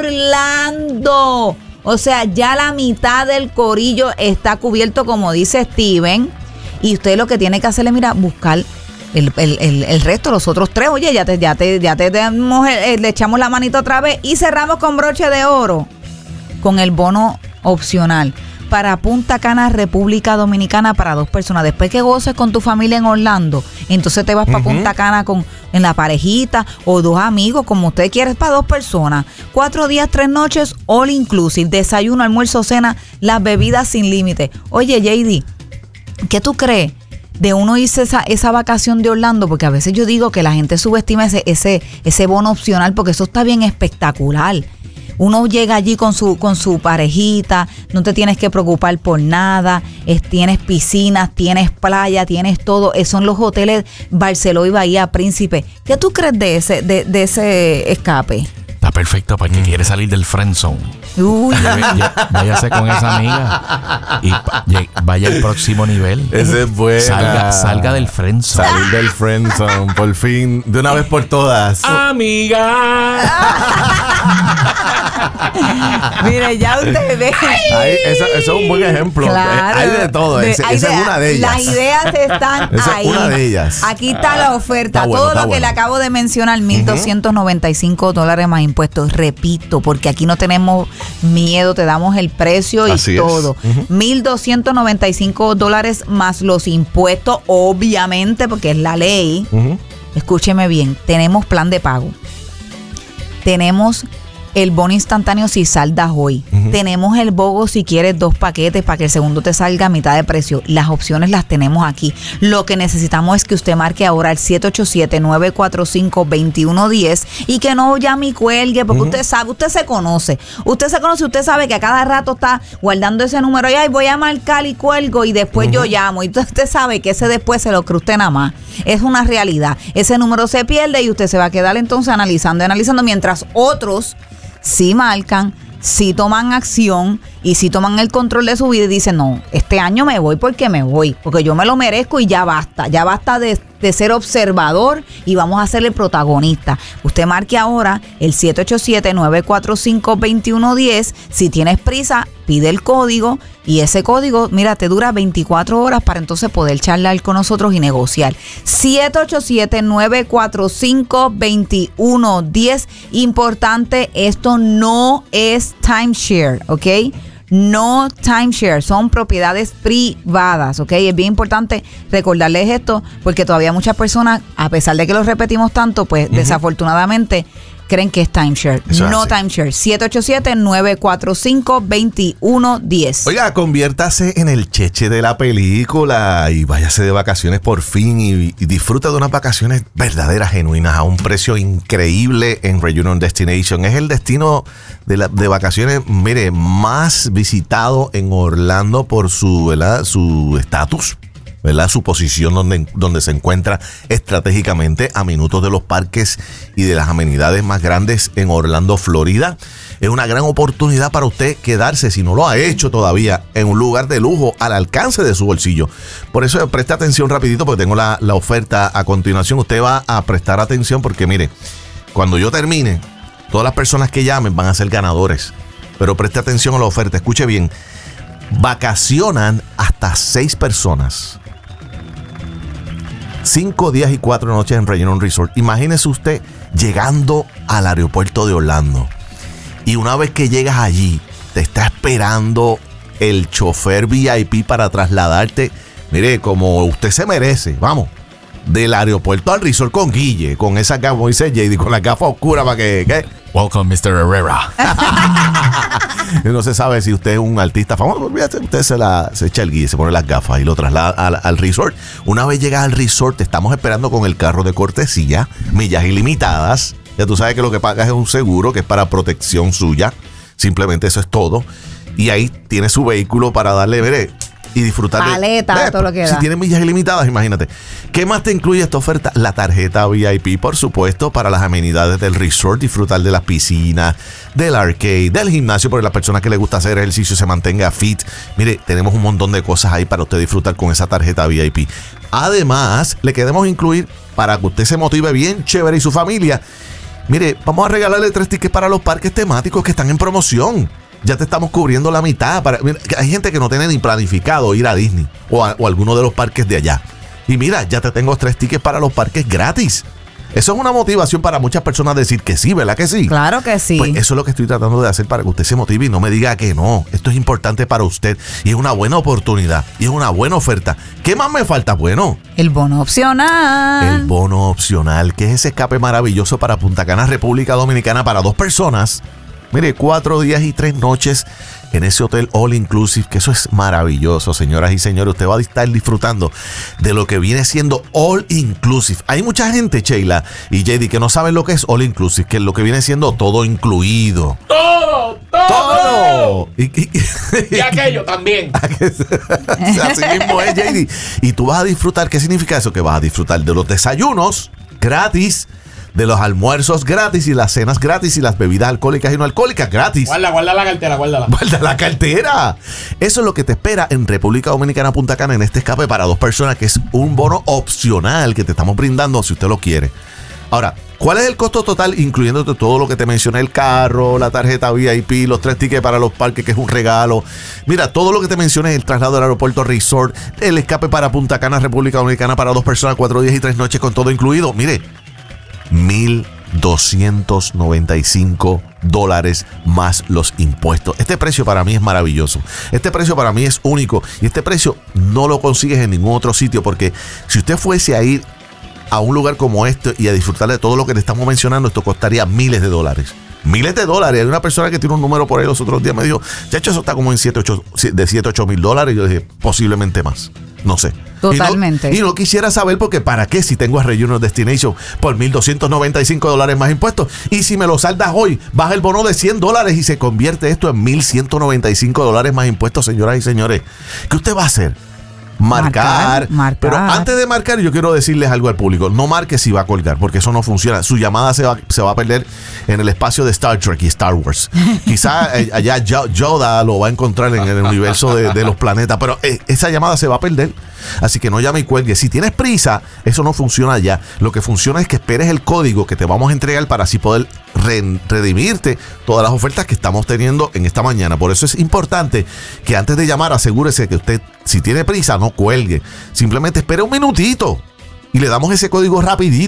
Orlando. O sea, ya la mitad del corillo está cubierto, como dice Steven. Y usted lo que tiene que hacer es, mira, buscar el, el, el, el resto, los otros tres. Oye, ya te, ya te, ya te demos, eh, le echamos la manita otra vez y cerramos con broche de oro con el bono opcional para Punta Cana, República Dominicana, para dos personas. Después que goces con tu familia en Orlando, entonces te vas uh-huh. para Punta Cana con, en la parejita o dos amigos, como usted quiere, para dos personas. Cuatro días, tres noches, all inclusive. Desayuno, almuerzo, cena, las bebidas sin límite. Oye, J D, ¿qué tú crees de uno irse esa, esa vacación de Orlando? Porque a veces yo digo que la gente subestima ese, ese, ese bono opcional, porque eso está bien espectacular. Uno llega allí con su con su parejita, no te tienes que preocupar por nada, es, tienes piscinas, tienes playa, tienes todo. Es, son los hoteles Barceló y Bahía Príncipe. ¿Qué tú crees de ese de, de ese escape? Está perfecto para el que quiere salir del friend zone. Uy. Váyase con esa amiga y vaya al próximo nivel. Ese es bueno. Salga, salga del friend zone. Salir del friend zone, por fin, de una vez por todas. Amiga. Mire, ya usted ve. Ahí, eso, eso es un buen ejemplo. Claro. Hay de todo. De, esa hay es de, una de ellas. Las ideas están esa ahí. Es una de ellas. Aquí está la oferta. Está bueno, todo está lo que bueno. le acabo de mencionar, mil doscientos noventa y cinco uh-huh. dólares más impuestos. Repito, porque aquí no tenemos miedo, te damos el precio y Así todo. Uh-huh. mil doscientos noventa y cinco dólares más los impuestos, obviamente, porque es la ley. Uh-huh. Escúcheme bien, tenemos plan de pago. Tenemos el bono instantáneo si saldas hoy. Uh-huh. Tenemos el BOGO si quieres dos paquetes para que el segundo te salga a mitad de precio. Las opciones las tenemos aquí. Lo que necesitamos es que usted marque ahora el siete ocho siete, nueve cuatro cinco, dos uno uno cero y que no llame y cuelgue, porque uh-huh. usted sabe, usted se conoce. Usted se conoce, usted sabe que a cada rato está guardando ese número y ay, voy a marcar y cuelgo y después uh-huh. yo llamo. Y usted sabe que ese después se lo cree usted nada más. Es una realidad. Ese número se pierde y usted se va a quedar entonces analizando y analizando mientras otros sí marcan, sí toman acción y sí toman el control de su vida y dicen, no, este año me voy porque me voy, porque yo me lo merezco y ya basta, ya basta de, de ser observador y vamos a ser el protagonista. Usted marque ahora el siete ocho siete, nueve cuatro cinco, dos uno uno cero. Si tienes prisa, pide el código y ese código, mira, te dura veinticuatro horas para entonces poder charlar con nosotros y negociar. siete ocho siete, nueve cuatro cinco, dos uno uno cero. Importante, esto no es timeshare, ¿ok? No timeshare, son propiedades privadas, ¿ok? Es bien importante recordarles esto porque todavía muchas personas, a pesar de que lo repetimos tanto, pues uh-huh. desafortunadamente creen que es timeshare. Eso es No así. timeshare. siete ocho siete, nueve cuatro cinco, dos uno uno cero. Oiga, conviértase en el cheche de la película y váyase de vacaciones por fin y, y disfruta de unas vacaciones verdaderas, genuinas, a un precio increíble en Reunion Destination. Es el destino de, la, de vacaciones, mire, más visitado en Orlando por su, ¿verdad? Su estatus, ¿verdad? Su posición donde, donde se encuentra estratégicamente a minutos de los parques y de las amenidades más grandes en Orlando, Florida. Es una gran oportunidad para usted quedarse, si no lo ha hecho todavía, en un lugar de lujo al alcance de su bolsillo. Por eso preste atención rapidito porque tengo la, la oferta a continuación. Usted va a prestar atención porque mire, cuando yo termine, todas las personas que llamen van a ser ganadores. Pero preste atención a la oferta, escuche bien. Vacacionan hasta seis personas. Cinco días y cuatro noches en Reunion Resort. Imagínese usted llegando al aeropuerto de Orlando. Y una vez que llegas allí, te está esperando el chofer V I P para trasladarte, mire, como usted se merece, vamos, del aeropuerto al resort con Guille, con esa gafas, como dice J D, con la gafa oscura para que... ¿qué? Welcome, mister Herrera. No se sabe si usted es un artista famoso. Usted se, la, se echa el guille, se pone las gafas y lo traslada al, al resort. Una vez llegas al resort, te estamos esperando con el carro de cortesía, millas ilimitadas. Ya tú sabes que lo que pagas es un seguro que es para protección suya. Simplemente eso es todo. Y ahí tiene su vehículo para darle, veré, y disfrutar de... Paleta, todo lo que Si da. tienes millas ilimitadas, imagínate. ¿Qué más te incluye esta oferta? La tarjeta V I P, por supuesto, para las amenidades del resort, disfrutar de las piscinas, del arcade, del gimnasio, porque las personas que les gusta hacer ejercicio se mantenga fit. Mire, tenemos un montón de cosas ahí para usted disfrutar con esa tarjeta V I P. Además, le queremos incluir, para que usted se motive bien chévere y su familia, mire, vamos a regalarle tres tickets para los parques temáticos que están en promoción. Ya te estamos cubriendo la mitad. Para, mira, hay gente que no tiene ni planificado ir a Disney o a, o a alguno de los parques de allá. Y mira, ya te tengo tres tickets para los parques gratis. Eso es una motivación para muchas personas decir que sí, ¿verdad que sí? Claro que sí. Pues eso es lo que estoy tratando de hacer para que usted se motive y no me diga que no. Esto es importante para usted y es una buena oportunidad y es una buena oferta. ¿Qué más me falta? Bueno, El bono opcional. el bono opcional, que es ese escape maravilloso para Punta Cana, República Dominicana, para dos personas. Mire, cuatro días y tres noches en ese hotel all inclusive, que eso es maravilloso, señoras y señores. Usted va a estar disfrutando de lo que viene siendo all inclusive. Hay mucha gente, Sheila y J D, que no saben lo que es all inclusive, que es lo que viene siendo todo incluido. ¡Todo! ¡Todo! ¡Todo! Y, y- Y aquello también. Así mismo es, J D. Y tú vas a disfrutar, ¿qué significa eso? Que vas a disfrutar de los desayunos gratis, de los almuerzos gratis y las cenas gratis y las bebidas alcohólicas y no alcohólicas gratis. Guarda, guarda la cartera, guárdala. Guarda la cartera. Eso es lo que te espera en República Dominicana, Punta Cana, en este escape para dos personas, que es un bono opcional que te estamos brindando si usted lo quiere. Ahora, ¿cuál es el costo total, incluyéndote todo lo que te mencioné? El carro, la tarjeta V I P, los tres tickets para los parques, que es un regalo. Mira, todo lo que te mencioné, el traslado del aeropuerto resort, el escape para Punta Cana, República Dominicana, para dos personas, cuatro días y tres noches con todo incluido. Mire, mil doscientos noventa y cinco dólares más los impuestos. Este precio para mí es maravilloso. Este precio para mí es único. Y este precio no lo consigues en ningún otro sitio, porque si usted fuese a ir a un lugar como este y a disfrutar de todo lo que te estamos mencionando, esto costaría miles de dólares. Miles de dólares. Hay una persona que tiene un número por ahí los otros días, me dijo, chacho, eso está como en siete, ocho, de siete, ocho mil dólares. Y yo dije, posiblemente más. No sé. Totalmente. Y no, y no quisiera saber, porque ¿para qué si tengo a Reunion Destination por mil doscientos noventa y cinco dólares más impuestos? Y si me lo saldas hoy, baja el bono de cien dólares y se convierte esto en mil ciento noventa y cinco dólares más impuestos, señoras y señores. ¿Qué usted va a hacer? Marcar, Marcar, marcar. Pero antes de marcar, yo quiero decirles algo al público. No marque si va a colgar, porque eso no funciona. Su llamada se va, se va a perder en el espacio de Star Trek y Star Wars. Quizá eh, allá Yo- Yoda lo va a encontrar en el universo de, de los planetas, pero eh, esa llamada se va a perder. Así que no llame y cuelgue. Si tienes prisa, eso no funciona ya. Lo que funciona es que esperes el código que te vamos a entregar para así poder re- redimirte todas las ofertas que estamos teniendo en esta mañana. Por eso es importante que antes de llamar, asegúrese que usted, si tiene prisa, no cuelgue. Simplemente espere un minutito y le damos ese código rapidito.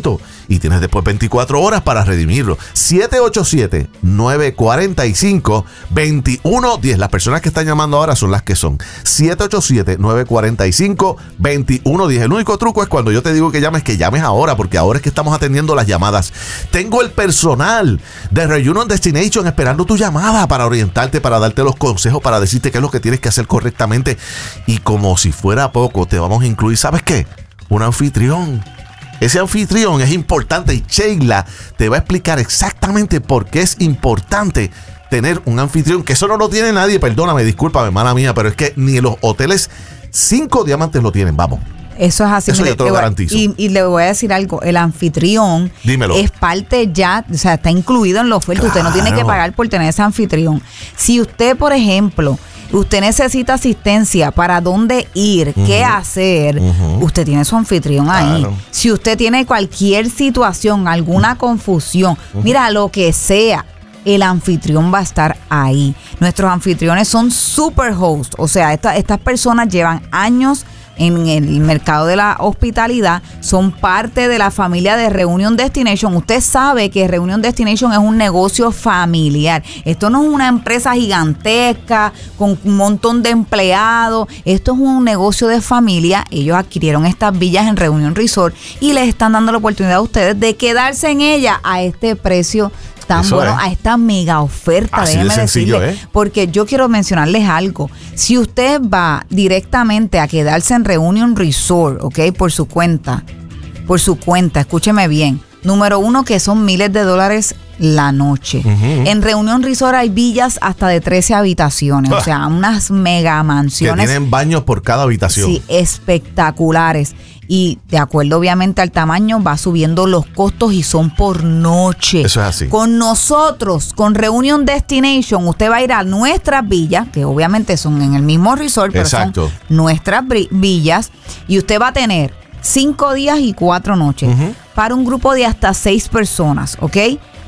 y tienes después veinticuatro horas para redimirlo. siete ocho siete, nueve cuatro cinco, dos uno uno cero. Las personas que están llamando ahora son las que son. siete ocho siete, nueve cuatro cinco, dos uno uno cero. El único truco es cuando yo te digo que llames, que llames ahora, porque ahora es que estamos atendiendo las llamadas. Tengo el personal de Reunion Destination esperando tu llamada para orientarte, para darte los consejos, para decirte qué es lo que tienes que hacer correctamente. Y como si fuera poco, te vamos a incluir, ¿sabes qué? Un anfitrión. Ese anfitrión es importante y Sheila te va a explicar exactamente por qué es importante tener un anfitrión, que eso no lo tiene nadie. Perdóname, discúlpame, mala mía, pero es que ni los hoteles cinco diamantes lo tienen, vamos. Eso es así. Eso mire, yo te lo voy, garantizo. Y, y le voy a decir algo, el anfitrión Dímelo. es parte ya, o sea, está incluido en la oferta. Claro. Usted no tiene que pagar por tener ese anfitrión. Si usted, por ejemplo, usted necesita asistencia para dónde ir, uh-huh. qué hacer, uh-huh. usted tiene su anfitrión ahí. Claro. Si usted tiene cualquier situación, alguna confusión, uh-huh. mira, lo que sea, el anfitrión va a estar ahí. Nuestros anfitriones son super hosts, o sea, esta, estas personas llevan años en el mercado de la hospitalidad, son parte de la familia de Reunion Destination. Usted sabe que Reunion Destination es un negocio familiar. Esto no es una empresa gigantesca con un montón de empleados. Esto es un negocio de familia. Ellos adquirieron estas villas en Reunion Resort y les están dando la oportunidad a ustedes de quedarse en ella a este precio tan Eso bueno, es. a esta mega oferta. Así Déjeme de sencillo, decirle, ¿eh? porque yo quiero mencionarles algo. Si usted va directamente a quedarse en Reunion Resort, ¿ok? Por su cuenta, por su cuenta, escúcheme bien. Número uno, que son miles de dólares la noche. Uh-huh. En Reunion Resort hay villas hasta de trece habitaciones, o sea, unas mega mansiones. Que tienen baños por cada habitación. Sí, espectaculares. Y de acuerdo obviamente al tamaño va subiendo los costos y son por noche. Eso es así. Con nosotros, con Reunion Destination, usted va a ir a nuestras villas, que obviamente son en el mismo resort, pero Exacto. son nuestras villas, y usted va a tener cinco días y cuatro noches uh-huh. para un grupo de hasta seis personas, ¿ok?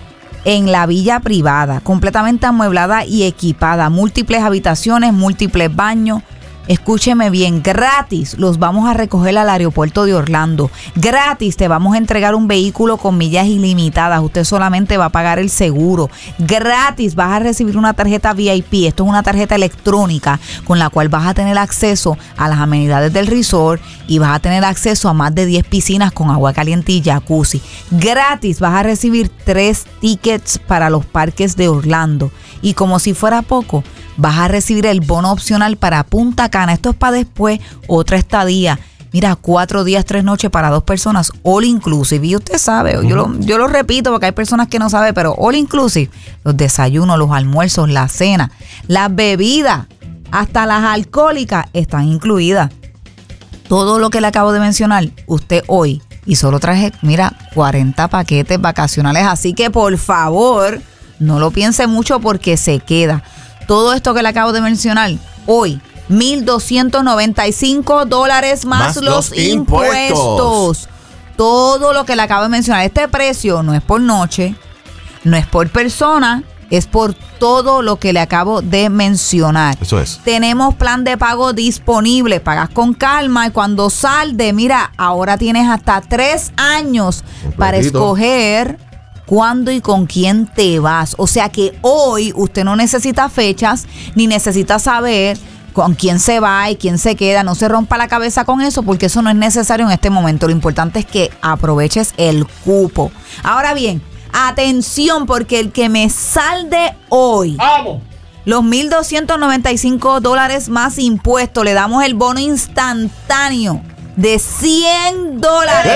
En la villa privada, completamente amueblada y equipada, múltiples habitaciones, múltiples baños. Escúcheme bien, gratis los vamos a recoger al aeropuerto de Orlando. Gratis te vamos a entregar un vehículo con millas ilimitadas. Usted solamente va a pagar el seguro. Gratis vas a recibir una tarjeta V I P. Esto es una tarjeta electrónica con la cual vas a tener acceso a las amenidades del resort y vas a tener acceso a más de diez piscinas con agua caliente y jacuzzi. Gratis vas a recibir tres tickets para los parques de Orlando. Y como si fuera poco, vas a recibir el bono opcional para Punta Cana. Esto es para después, otra estadía. Mira, cuatro días, tres noches para dos personas, all inclusive. Y usted sabe, uh-huh. yo, lo, yo lo repito porque hay personas que no saben, pero all inclusive, los desayunos, los almuerzos, la cena, las bebidas, hasta las alcohólicas están incluidas. Todo lo que le acabo de mencionar, usted hoy, y solo traje, mira, cuarenta paquetes vacacionales. Así que por favor, no lo piense mucho porque se queda. Todo esto que le acabo de mencionar, hoy, mil doscientos noventa y cinco dólares más, más los, los impuestos. impuestos. Todo lo que le acabo de mencionar. Este precio no es por noche, no es por persona, es por todo lo que le acabo de mencionar. Eso es. Tenemos plan de pago disponible. Pagas con calma y cuando salde, mira, ahora tienes hasta tres años Un para platito. escoger cuándo y con quién te vas. O sea que hoy usted no necesita fechas ni necesita saber con quién se va y quién se queda. No se rompa la cabeza con eso porque eso no es necesario en este momento. Lo importante es que aproveches el cupo. Ahora bien, atención, porque el que me salde hoy, ¡vamos! Los mil doscientos noventa y cinco dólares más impuestos, le damos el bono instantáneo de cien dólares.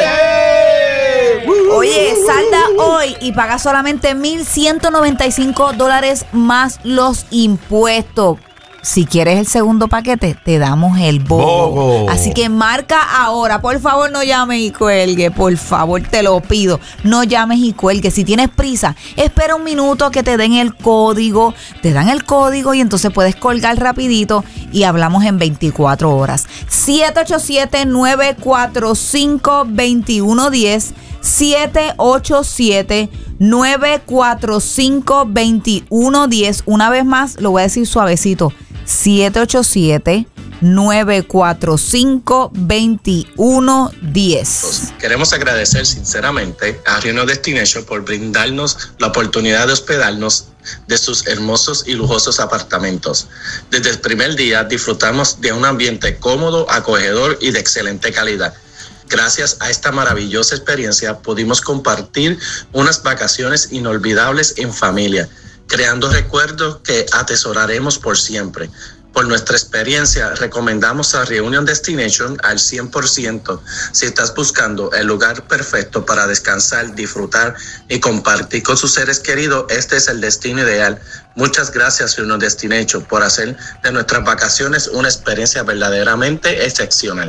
¡Hey! Oye, salda hoy y paga solamente mil ciento noventa y cinco dólares más los impuestos. Si quieres el segundo paquete, te damos el bono. Bogo. Así que marca ahora. Por favor, no llames y cuelgue. Por favor, te lo pido. No llames y cuelgue. Si tienes prisa, espera un minuto que te den el código. Te dan el código y entonces puedes colgar rapidito y hablamos en veinticuatro horas. siete ocho siete, nueve cuatro cinco, dos uno uno cero. siete ocho siete, nueve cuatro cinco, dos uno uno cero. Una vez más, lo voy a decir suavecito. siete ocho siete, nueve cuatro cinco, dos uno uno cero. Queremos agradecer sinceramente a Reunion Destination por brindarnos la oportunidad de hospedarnos de sus hermosos y lujosos apartamentos. Desde el primer día disfrutamos de un ambiente cómodo, acogedor y de excelente calidad. Gracias a esta maravillosa experiencia pudimos compartir unas vacaciones inolvidables en familia, creando recuerdos que atesoraremos por siempre. Por nuestra experiencia, recomendamos a Reunion Destination al cien por ciento. Si estás buscando el lugar perfecto para descansar, disfrutar y compartir con sus seres queridos, este es el destino ideal. Muchas gracias, Reunion Destination, por hacer de nuestras vacaciones una experiencia verdaderamente excepcional.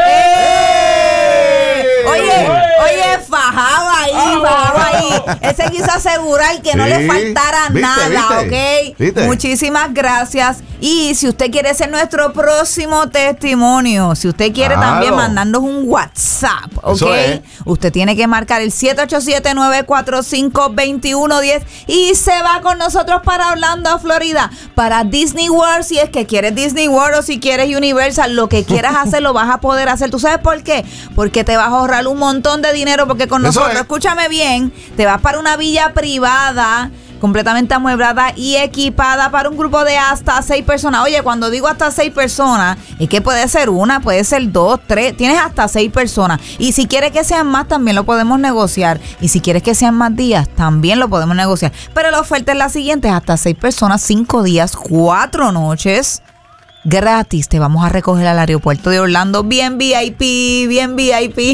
Oye, oye, fajado ahí, fajado ahí. Él se quiso asegurar que no Sí, le faltara viste, nada, viste, ¿ok? viste. Muchísimas gracias. Y si usted quiere ser nuestro próximo testimonio, si usted quiere Claro. también mandarnos un WhatsApp, ¿ok? Eso es. Usted tiene que marcar el siete ocho siete, nueve cuatro cinco, dos uno uno cero y se va con nosotros para Orlando, Florida, para Disney World. Si es que quieres Disney World o si quieres Universal, lo que quieras hacer lo vas a poder hacer. ¿Tú sabes por qué? Porque te vas a ahorrar un montón de dinero, porque con Eso nosotros, es. escúchame bien, te vas para una villa privada completamente amueblada y equipada para un grupo de hasta seis personas. Oye, cuando digo hasta seis personas, es que puede ser una, puede ser dos, tres, tienes hasta seis personas. Y si quieres que sean más, también lo podemos negociar. Y si quieres que sean más días, también lo podemos negociar. Pero la oferta es la siguiente, hasta seis personas, cinco días, cuatro noches. Gratis, te vamos a recoger al aeropuerto de Orlando, bien V I P, bien V I P.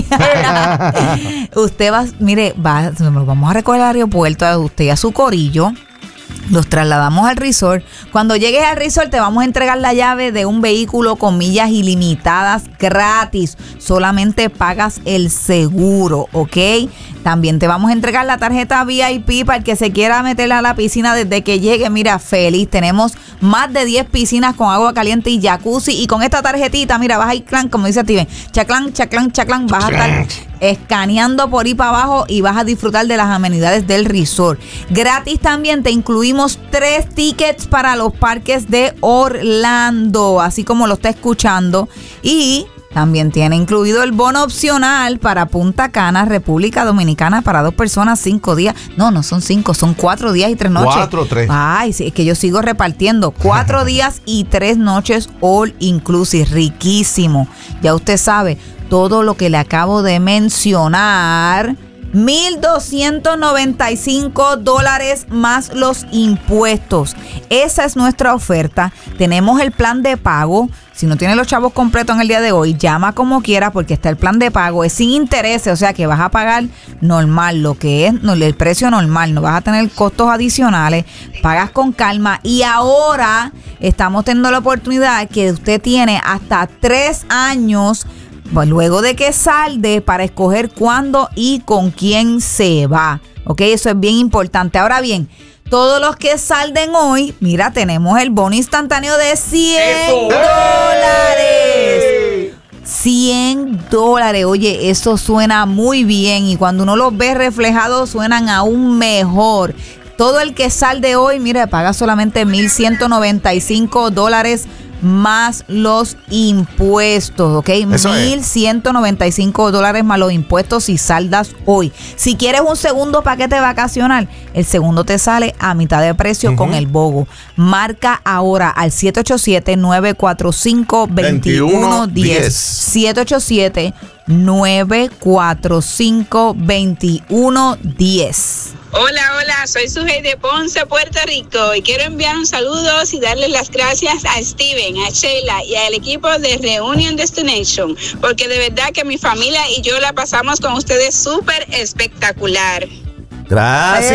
Usted va, mire, va, nos vamos a recoger al aeropuerto, a usted y a su corillo. Los trasladamos al resort. Cuando llegues al resort te vamos a entregar la llave de un vehículo con millas ilimitadas gratis. Solamente pagas el seguro, ¿ok? También te vamos a entregar la tarjeta V I P para el que se quiera meter a la piscina desde que llegue. Mira, feliz. Tenemos más de diez piscinas con agua caliente y jacuzzi. Y con esta tarjetita, mira, vas a ir, clan, como dice Steven, chaclán, chaclán, chaclán, vas a estar escaneando por ahí para abajo y vas a disfrutar de las amenidades del resort. Gratis también te incluimos tres tickets para los parques de Orlando, así como lo está escuchando. Y también tiene incluido el bono opcional para Punta Cana, República Dominicana, para dos personas, cinco días. No, no son cinco, son cuatro días y tres noches. Cuatro, tres. Ay, sí, es que yo sigo repartiendo. Cuatro días y tres noches all inclusive. Riquísimo. Ya usted sabe, todo lo que le acabo de mencionar, mil doscientos noventa y cinco dólares más los impuestos. Esa es nuestra oferta. Tenemos el plan de pago. Si no tienes los chavos completos en el día de hoy, llama como quiera porque está el plan de pago. Es sin intereses, o sea que vas a pagar normal, lo que es no, el precio normal. No vas a tener costos adicionales. Pagas con calma. Y ahora estamos teniendo la oportunidad que usted tiene hasta tres años luego de que salde para escoger cuándo y con quién se va. Ok, eso es bien importante. Ahora bien, todos los que salden hoy, mira, tenemos el bono instantáneo de cien dólares. cien dólares. Oye, eso suena muy bien y cuando uno los ve reflejados suenan aún mejor. Todo el que salde hoy, mira, paga solamente mil ciento noventa y cinco dólares más los impuestos, ¿ok? mil ciento noventa y cinco dólares más los impuestos si saldas hoy. Si quieres un segundo paquete vacacional, el segundo te sale a mitad de precio uh-huh. con el BOGO. Marca ahora al siete ocho siete, nueve cuatro cinco, dos uno uno cero. siete ocho siete, nueve cuatro cinco, dos uno uno cero. Hola, hola, soy Sujei de Ponce, Puerto Rico y quiero enviar un saludo y darles las gracias a Steven, a Sheila y al equipo de Reunion Destination porque de verdad que mi familia y yo la pasamos con ustedes súper espectacular. Gracias.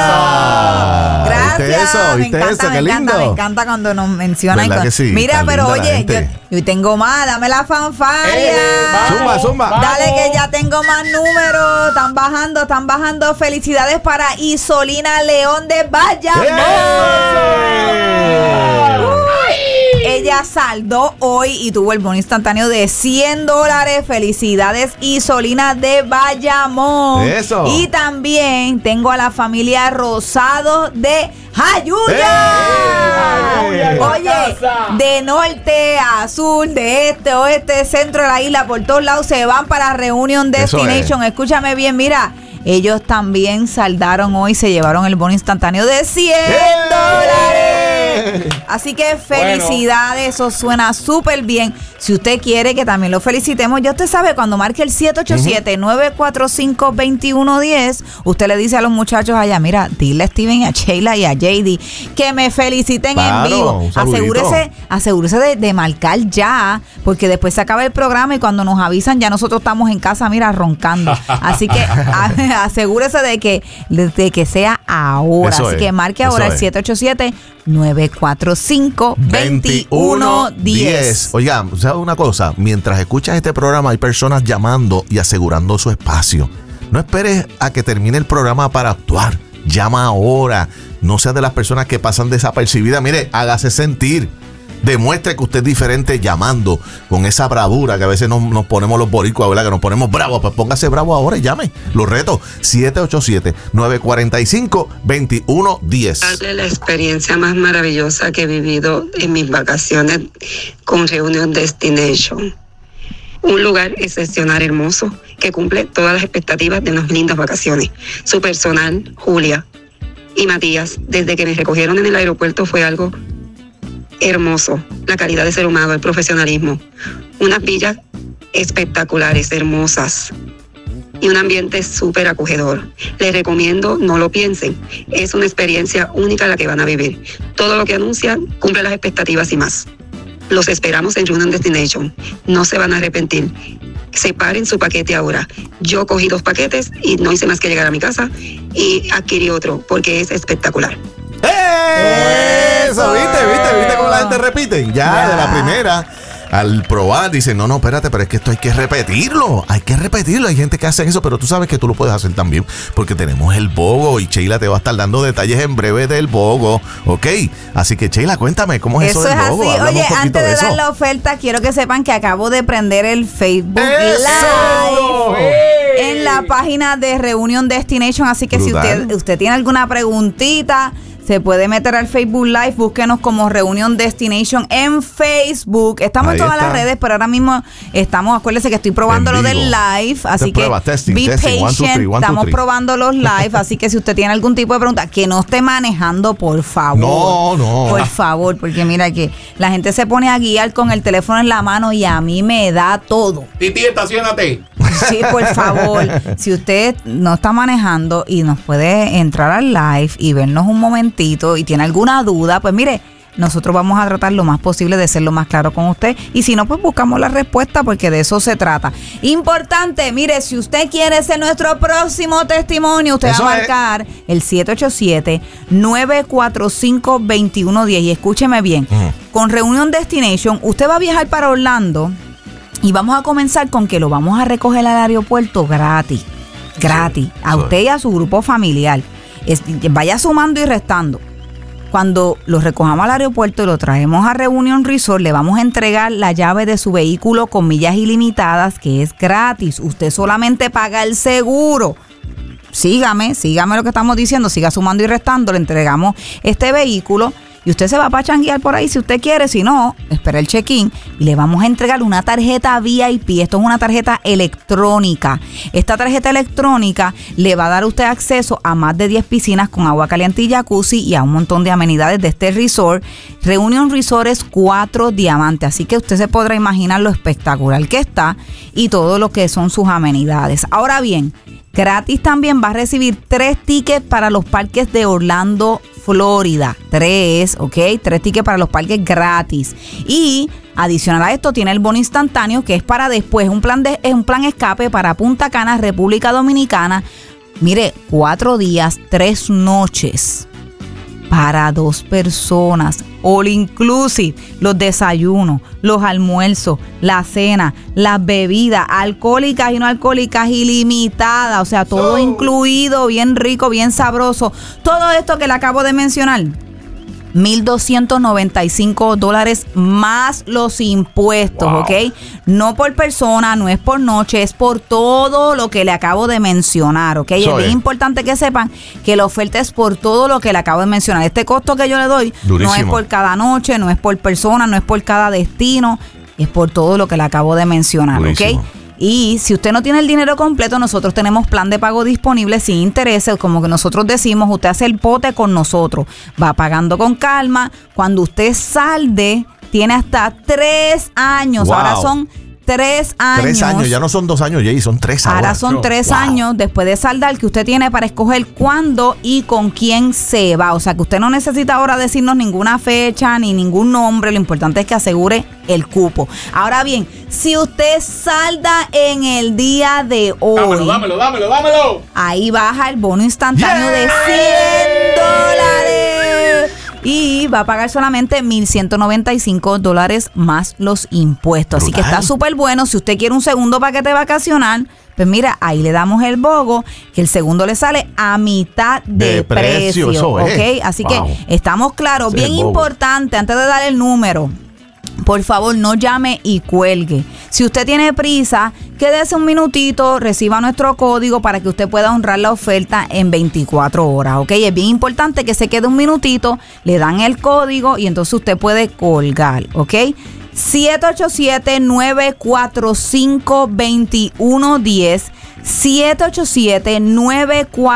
Eso. Gracias. ¿Viste eso? ¿Viste me encanta, eso? Qué me lindo. encanta, me encanta cuando nos mencionan. ¿Verdad que sí? Mira, Tan pero linda la oye, yo, gente. yo tengo más, dame la fanfaria. Eh, zumba, zumba. Dale que ya tengo más números. Están bajando, están bajando. Felicidades para Isolina León de Bayamón. ¡Eh! Ella ella saldó hoy y tuvo el bono instantáneo de cien dólares. Felicidades, Isolina de Bayamón. Eso. Y también tengo a la familia Rosado de Jayuya. ¡Ey! Oye, de norte a sur, de este a oeste, centro de la isla, por todos lados se van para Reunion Eso Destination. es. Escúchame bien, mira. Ellos también saldaron hoy, se llevaron el bono instantáneo de cien dólares. Así que felicidades, eso suena súper bien. Si usted quiere que también lo felicitemos, ya usted sabe, cuando marque el siete ocho siete, nueve cuatro cinco, dos uno uno cero, usted le dice a los muchachos allá, mira, dile a Steven, a Sheila y a J D que me feliciten Claro, en vivo. un saludito. Asegúrese, asegúrese de, de marcar ya, porque después se acaba el programa y cuando nos avisan ya nosotros estamos en casa, mira, roncando. Así que a, asegúrese de que, de que sea ahora. Eso Así es, que marque eso ahora el es. siete ocho siete, nueve cuatro cinco, dos uno uno cero. Oiga, ¿sabe una cosa? Mientras escuchas este programa hay personas llamando y asegurando su espacio. No esperes a que termine el programa para actuar. Llama ahora. No seas de las personas que pasan desapercibidas. Mire, hágase sentir. Demuestre que usted es diferente llamando con esa bravura que a veces nos, nos ponemos los boricuas, ¿verdad? Que nos ponemos bravos. Pues póngase bravo ahora y llame. Lo reto. siete ocho siete, nueve cuatro cinco, dos uno uno cero. Darle la experiencia más maravillosa que he vivido en mis vacaciones con Reunion Destination. Un lugar excepcional, hermoso, que cumple todas las expectativas de unas lindas vacaciones. Su personal, Julia y Matías, desde que me recogieron en el aeropuerto fue algo hermoso. La calidad de ser humano, el profesionalismo. Unas villas espectaculares, hermosas. Y un ambiente súper acogedor. Les recomiendo, no lo piensen. Es una experiencia única la que van a vivir. Todo lo que anuncian cumple las expectativas y más. Los esperamos en Reunion Destination. No se van a arrepentir. Separen su paquete ahora. Yo cogí dos paquetes y no hice más que llegar a mi casa y adquirí otro porque es espectacular. Eso, ¿viste? ¿Viste? ¿Viste cómo la gente repite? Ya, Ya. de la primera, al probar, dicen, no, no, espérate, pero es que esto hay que repetirlo. Hay que repetirlo. Hay gente que hace eso, pero tú sabes que tú lo puedes hacer también porque tenemos el BOGO y Sheila te va a estar dando detalles en breve del BOGO, ¿ok? Así que, Sheila, cuéntame, ¿cómo es eso, Eso del es BOGO? así. Háblame Oye, un poquito antes de, de dar eso. la oferta, quiero que sepan que acabo de prender el Facebook ¡Eso! Live en la página de Reunion Destination. Así que Brutal. si usted, usted tiene alguna preguntita, se puede meter al Facebook Live, búsquenos como Reunion Destination en Facebook. Estamos Ahí en todas está. las redes, pero ahora mismo estamos, acuérdense que estoy probando En lo vivo. del live, así Te que pruebas, testing, be testing, one, two, patient, three, one, two, estamos three. probando los live, así que si usted tiene algún tipo de pregunta, que no esté manejando, por favor. No, no. Por favor, porque mira que la gente se pone a guiar con el teléfono en la mano y a mí me da todo. Titi, estacionate. Sí, por favor, si usted no está manejando y nos puede entrar al live y vernos un momentito y tiene alguna duda, pues mire, nosotros vamos a tratar lo más posible de ser lo más claro con usted. Y si no, pues buscamos la respuesta porque de eso se trata. Importante, mire, si usted quiere ser nuestro próximo testimonio, usted Eso va a es. marcar el siete ocho siete, nueve cuatro cinco, dos uno uno cero. Y escúcheme bien, Ujú. con Reunion Destination, usted va a viajar para Orlando y vamos a comenzar con que lo vamos a recoger al aeropuerto gratis. Gratis. A eso usted y a su grupo familiar. Es- vaya sumando y restando. Cuando lo recojamos al aeropuerto y lo traemos a Reunion Resort, le vamos a entregar la llave de su vehículo con millas ilimitadas, que es gratis. Usted solamente paga el seguro. Sígame, sígame lo que estamos diciendo, siga sumando y restando, le entregamos este vehículo y usted se va a pachanguear por ahí si usted quiere, si no, espera el check-in y le vamos a entregar una tarjeta V I P. Esto es una tarjeta electrónica. Esta tarjeta electrónica le va a dar a usted acceso a más de diez piscinas con agua caliente y jacuzzi y a un montón de amenidades de este resort. Reunion Resort es cuatro diamantes, así que usted se podrá imaginar lo espectacular que está y todo lo que son sus amenidades. Ahora bien, gratis también va a recibir tres tickets para los parques de Orlando, Florida. Tres, ¿ok? Tres tickets para los parques gratis. Y adicional a esto tiene el bono instantáneo que es para después. Un plan de, es un plan escape para Punta Cana, República Dominicana. Mire, cuatro días, tres noches para dos personas, all inclusive, los desayunos, los almuerzos, la cena, las bebidas alcohólicas y no alcohólicas ilimitadas, o sea, todo Oh. incluido, bien rico, bien sabroso. Todo esto que le acabo de mencionar mil doscientos noventa y cinco dólares más los impuestos, Wow. ¿ok? No por persona, no es por noche, es por todo lo que le acabo de mencionar, ¿ok? Eso es bien es. importante que sepan que la oferta es por todo lo que le acabo de mencionar. Este costo que yo le doy Durísimo. no es por cada noche, no es por persona, no es por cada destino, es por todo lo que le acabo de mencionar, Durísimo. ¿ok? Y si usted no tiene el dinero completo, nosotros tenemos plan de pago disponible sin intereses, como que nosotros decimos, usted hace el pote con nosotros, va pagando con calma, cuando usted salde, tiene hasta tres años, Wow. ahora son tres años. Tres años, ya no son dos años, Jay, son tres ahora. Ahora son tres Wow. años después de saldar que usted tiene para escoger cuándo y con quién se va. O sea que usted no necesita ahora decirnos ninguna fecha ni ningún nombre. Lo importante es que asegure el cupo. Ahora bien, si usted salda en el día de hoy, Dámelo, dámelo, dámelo, dámelo. ahí baja el bono instantáneo de cien dólares. Y va a pagar solamente mil ciento noventa y cinco dólares más los impuestos. Así que Brutal. está súper bueno. Si usted quiere un segundo paquete vacacional, pues mira, ahí le damos el bogo, que el segundo le sale a mitad de, De precio, eso ¿ok? es. Así Wow. que estamos claros. Ese es Bien el bogo. importante, antes de dar el número, por favor, no llame y cuelgue. Si usted tiene prisa, quédese un minutito, reciba nuestro código para que usted pueda honrar la oferta en veinticuatro horas, ¿ok? Es bien importante que se quede un minutito, le dan el código y entonces usted puede colgar, ¿ok? siete ocho siete, nueve cuatro cinco, dos uno uno cero, siete ocho siete, nueve cuatro